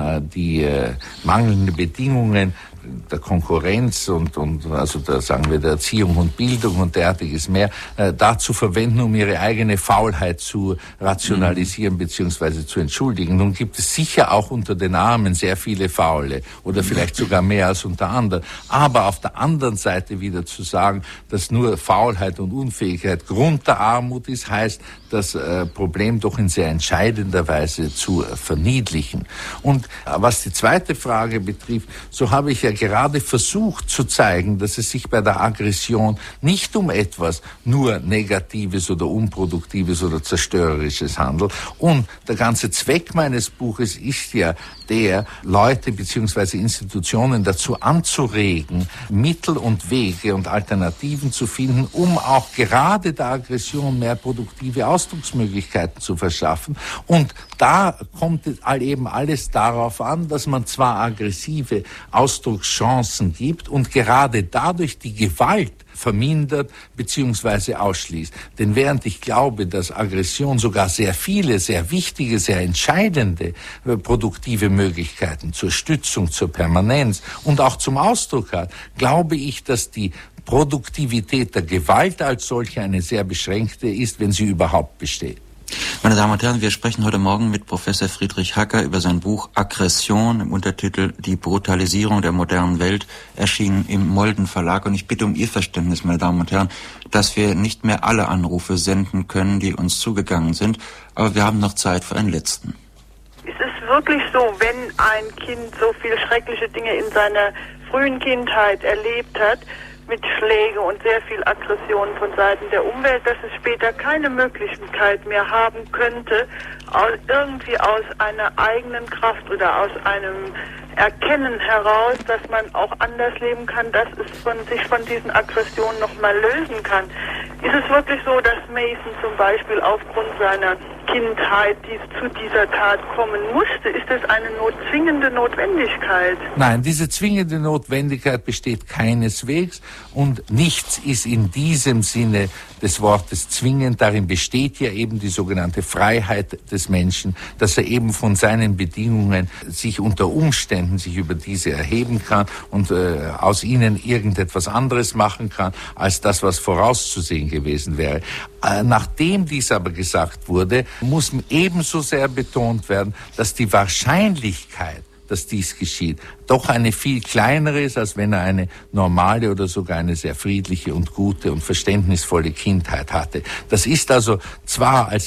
mangelnden Bedingungen der Konkurrenz und also da sagen wir der Erziehung und Bildung und derartiges mehr, dazu verwenden, um ihre eigene Faulheit zu rationalisieren bzw. zu entschuldigen. Nun gibt es sicher auch unter den Armen sehr viele Faule oder vielleicht sogar mehr als unter anderen. Aber auf der anderen Seite wieder zu sagen, dass nur Faulheit und Unfähigkeit Grund der Armut ist, heißt, das Problem doch in sehr entscheidender Weise zu verniedlichen. Und was die zweite Frage betrifft, so habe ich ja gerade versucht zu zeigen, dass es sich bei der Aggression nicht um etwas nur Negatives oder Unproduktives oder Zerstörerisches handelt. Und der ganze Zweck meines Buches ist ja der, Leute bzw. Institutionen dazu anzuregen, Mittel und Wege und Alternativen zu finden, um auch gerade der Aggression mehr produktive Ausdrucksmöglichkeiten zu verschaffen. Und da kommt eben alles darauf an, dass man zwar aggressive Ausdruckschancen gibt und gerade dadurch die Gewalt vermindert bzw. ausschließt. Denn während ich glaube, dass Aggression sogar sehr viele, sehr wichtige, sehr entscheidende produktive Möglichkeiten zur Stützung, zur Permanenz und auch zum Ausdruck hat, glaube ich, dass die Produktivität der Gewalt als solche eine sehr beschränkte ist, wenn sie überhaupt besteht. Meine Damen und Herren, wir sprechen heute Morgen mit Professor Friedrich Hacker über sein Buch Aggression im Untertitel Die Brutalisierung der modernen Welt, erschienen im Molden Verlag. Und ich bitte um Ihr Verständnis, meine Damen und Herren, dass wir nicht mehr alle Anrufe senden können, die uns zugegangen sind. Aber wir haben noch Zeit für einen letzten. Ist es wirklich so, wenn ein Kind so viele schreckliche Dinge in seiner frühen Kindheit erlebt hat, mit Schläge und sehr viel Aggression von Seiten der Umwelt, dass es später keine Möglichkeit mehr haben könnte, irgendwie aus einer eigenen Kraft oder aus einem Erkennen heraus, dass man auch anders leben kann, dass es sich von diesen Aggressionen nochmal lösen kann. Ist es wirklich so, dass Mason zum Beispiel aufgrund seiner Kindheit zu dieser Tat kommen musste? Ist das eine zwingende Notwendigkeit? Nein, diese zwingende Notwendigkeit besteht keineswegs und nichts ist in diesem Sinne des Wortes zwingend. Darin besteht ja eben die sogenannte Freiheit des Menschen, dass er eben von seinen Bedingungen sich unter Umständen sich über diese erheben kann und aus ihnen irgendetwas anderes machen kann, als das, was vorauszusehen gewesen wäre. Nachdem dies aber gesagt wurde, muss ebenso sehr betont werden, dass die Wahrscheinlichkeit, dass dies geschieht, doch eine viel kleinere ist, als wenn er eine normale oder sogar eine sehr friedliche und gute und verständnisvolle Kindheit hatte. Das ist also zwar als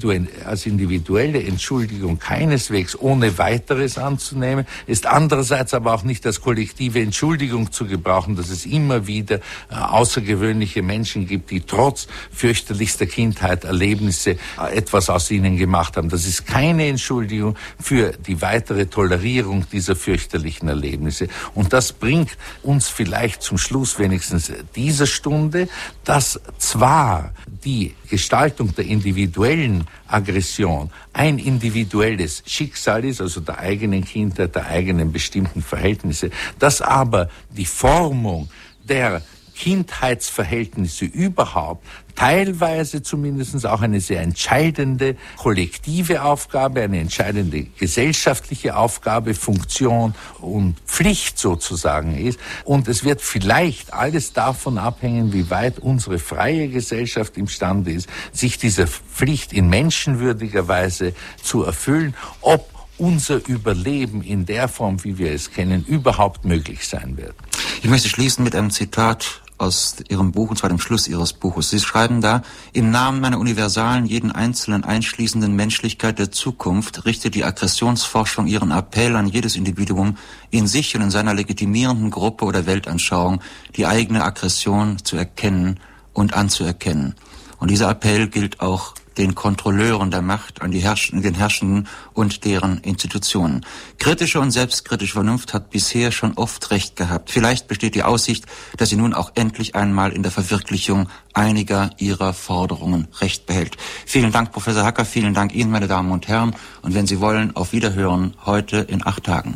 individuelle Entschuldigung keineswegs ohne weiteres anzunehmen, ist andererseits aber auch nicht als kollektive Entschuldigung zu gebrauchen, dass es immer wieder außergewöhnliche Menschen gibt, die trotz fürchterlichster Kindheit Erlebnisse etwas aus ihnen gemacht haben. Das ist keine Entschuldigung für die weitere Tolerierung dieser fürchterlichen Erlebnisse. Und das bringt uns vielleicht zum Schluss wenigstens dieser Stunde, dass zwar die Gestaltung der individuellen Aggression ein individuelles Schicksal ist, also der eigenen Kindheit, der eigenen bestimmten Verhältnisse, dass aber die Formung der Kindheitsverhältnisse überhaupt teilweise zumindest auch eine sehr entscheidende kollektive Aufgabe, eine entscheidende gesellschaftliche Aufgabe, Funktion und Pflicht sozusagen ist. Und es wird vielleicht alles davon abhängen, wie weit unsere freie Gesellschaft imstande ist, sich dieser Pflicht in menschenwürdiger Weise zu erfüllen, ob unser Überleben in der Form, wie wir es kennen, überhaupt möglich sein wird. Ich möchte schließen mit einem Zitat aus Ihrem Buch, und zwar dem Schluss Ihres Buches. Sie schreiben da: Im Namen meiner universalen, jeden Einzelnen einschließenden Menschlichkeit der Zukunft richtet die Aggressionsforschung ihren Appell an jedes Individuum, in sich und in seiner legitimierenden Gruppe oder Weltanschauung die eigene Aggression zu erkennen und anzuerkennen. Und dieser Appell gilt auch den Kontrolleuren der Macht, an den Herrschenden und deren Institutionen. Kritische und selbstkritische Vernunft hat bisher schon oft recht gehabt. Vielleicht besteht die Aussicht, dass sie nun auch endlich einmal in der Verwirklichung einiger ihrer Forderungen Recht behält. Vielen Dank, Professor Hacker, vielen Dank Ihnen, meine Damen und Herren. Und wenn Sie wollen, auf Wiederhören heute in 8 Tagen.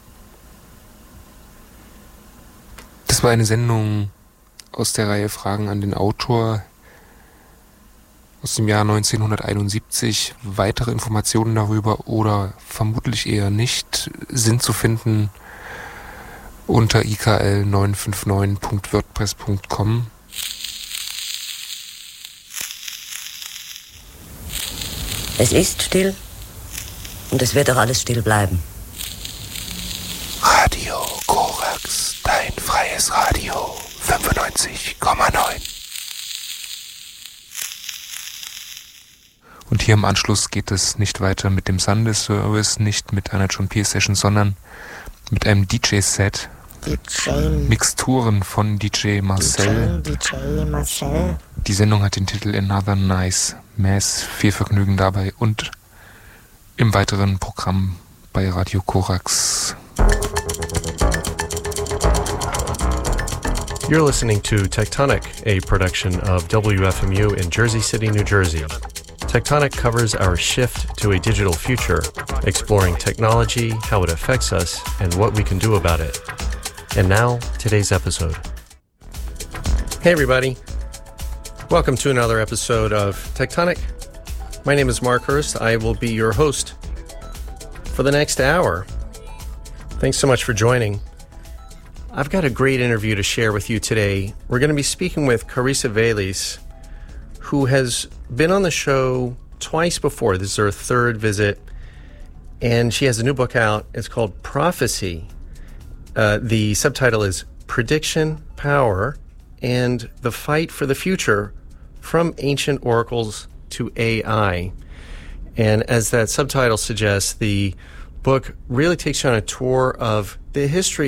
Das war eine Sendung aus der Reihe Fragen an den Autor. aus dem Jahr 1971. Weitere Informationen darüber oder vermutlich eher nicht sind zu finden unter ikl959.wordpress.com. Es ist still und es wird auch alles still bleiben. Radio Korax, dein freies Radio 95,9. Und hier im Anschluss geht es nicht weiter mit dem Sunday Service, nicht mit einer John Peel Session, sondern mit einem DJ-Set. Mixturen von DJ Marcel. Die Sendung hat den Titel Another Nice Mass. Viel Vergnügen dabei und im weiteren Programm bei Radio Korax. You're listening to Tectonic, a production of WFMU in Jersey City, New Jersey. Tectonic covers our shift to a digital future, exploring technology, how it affects us, and what we can do about it. And now, today's episode. Hey everybody, welcome to another episode of Tectonic. My name is Mark Hurst. I will be your host for the next hour. Thanks so much for joining. I've got a great interview to share with you today. We're going to be speaking with Carissa Veliz, who has been on the show twice before. This is her third visit, and she has a new book out. It's called Prophecy. The subtitle is Prediction, Power, and the Fight for the Future from Ancient Oracles to AI. And as that subtitle suggests, the book really takes you on a tour of the history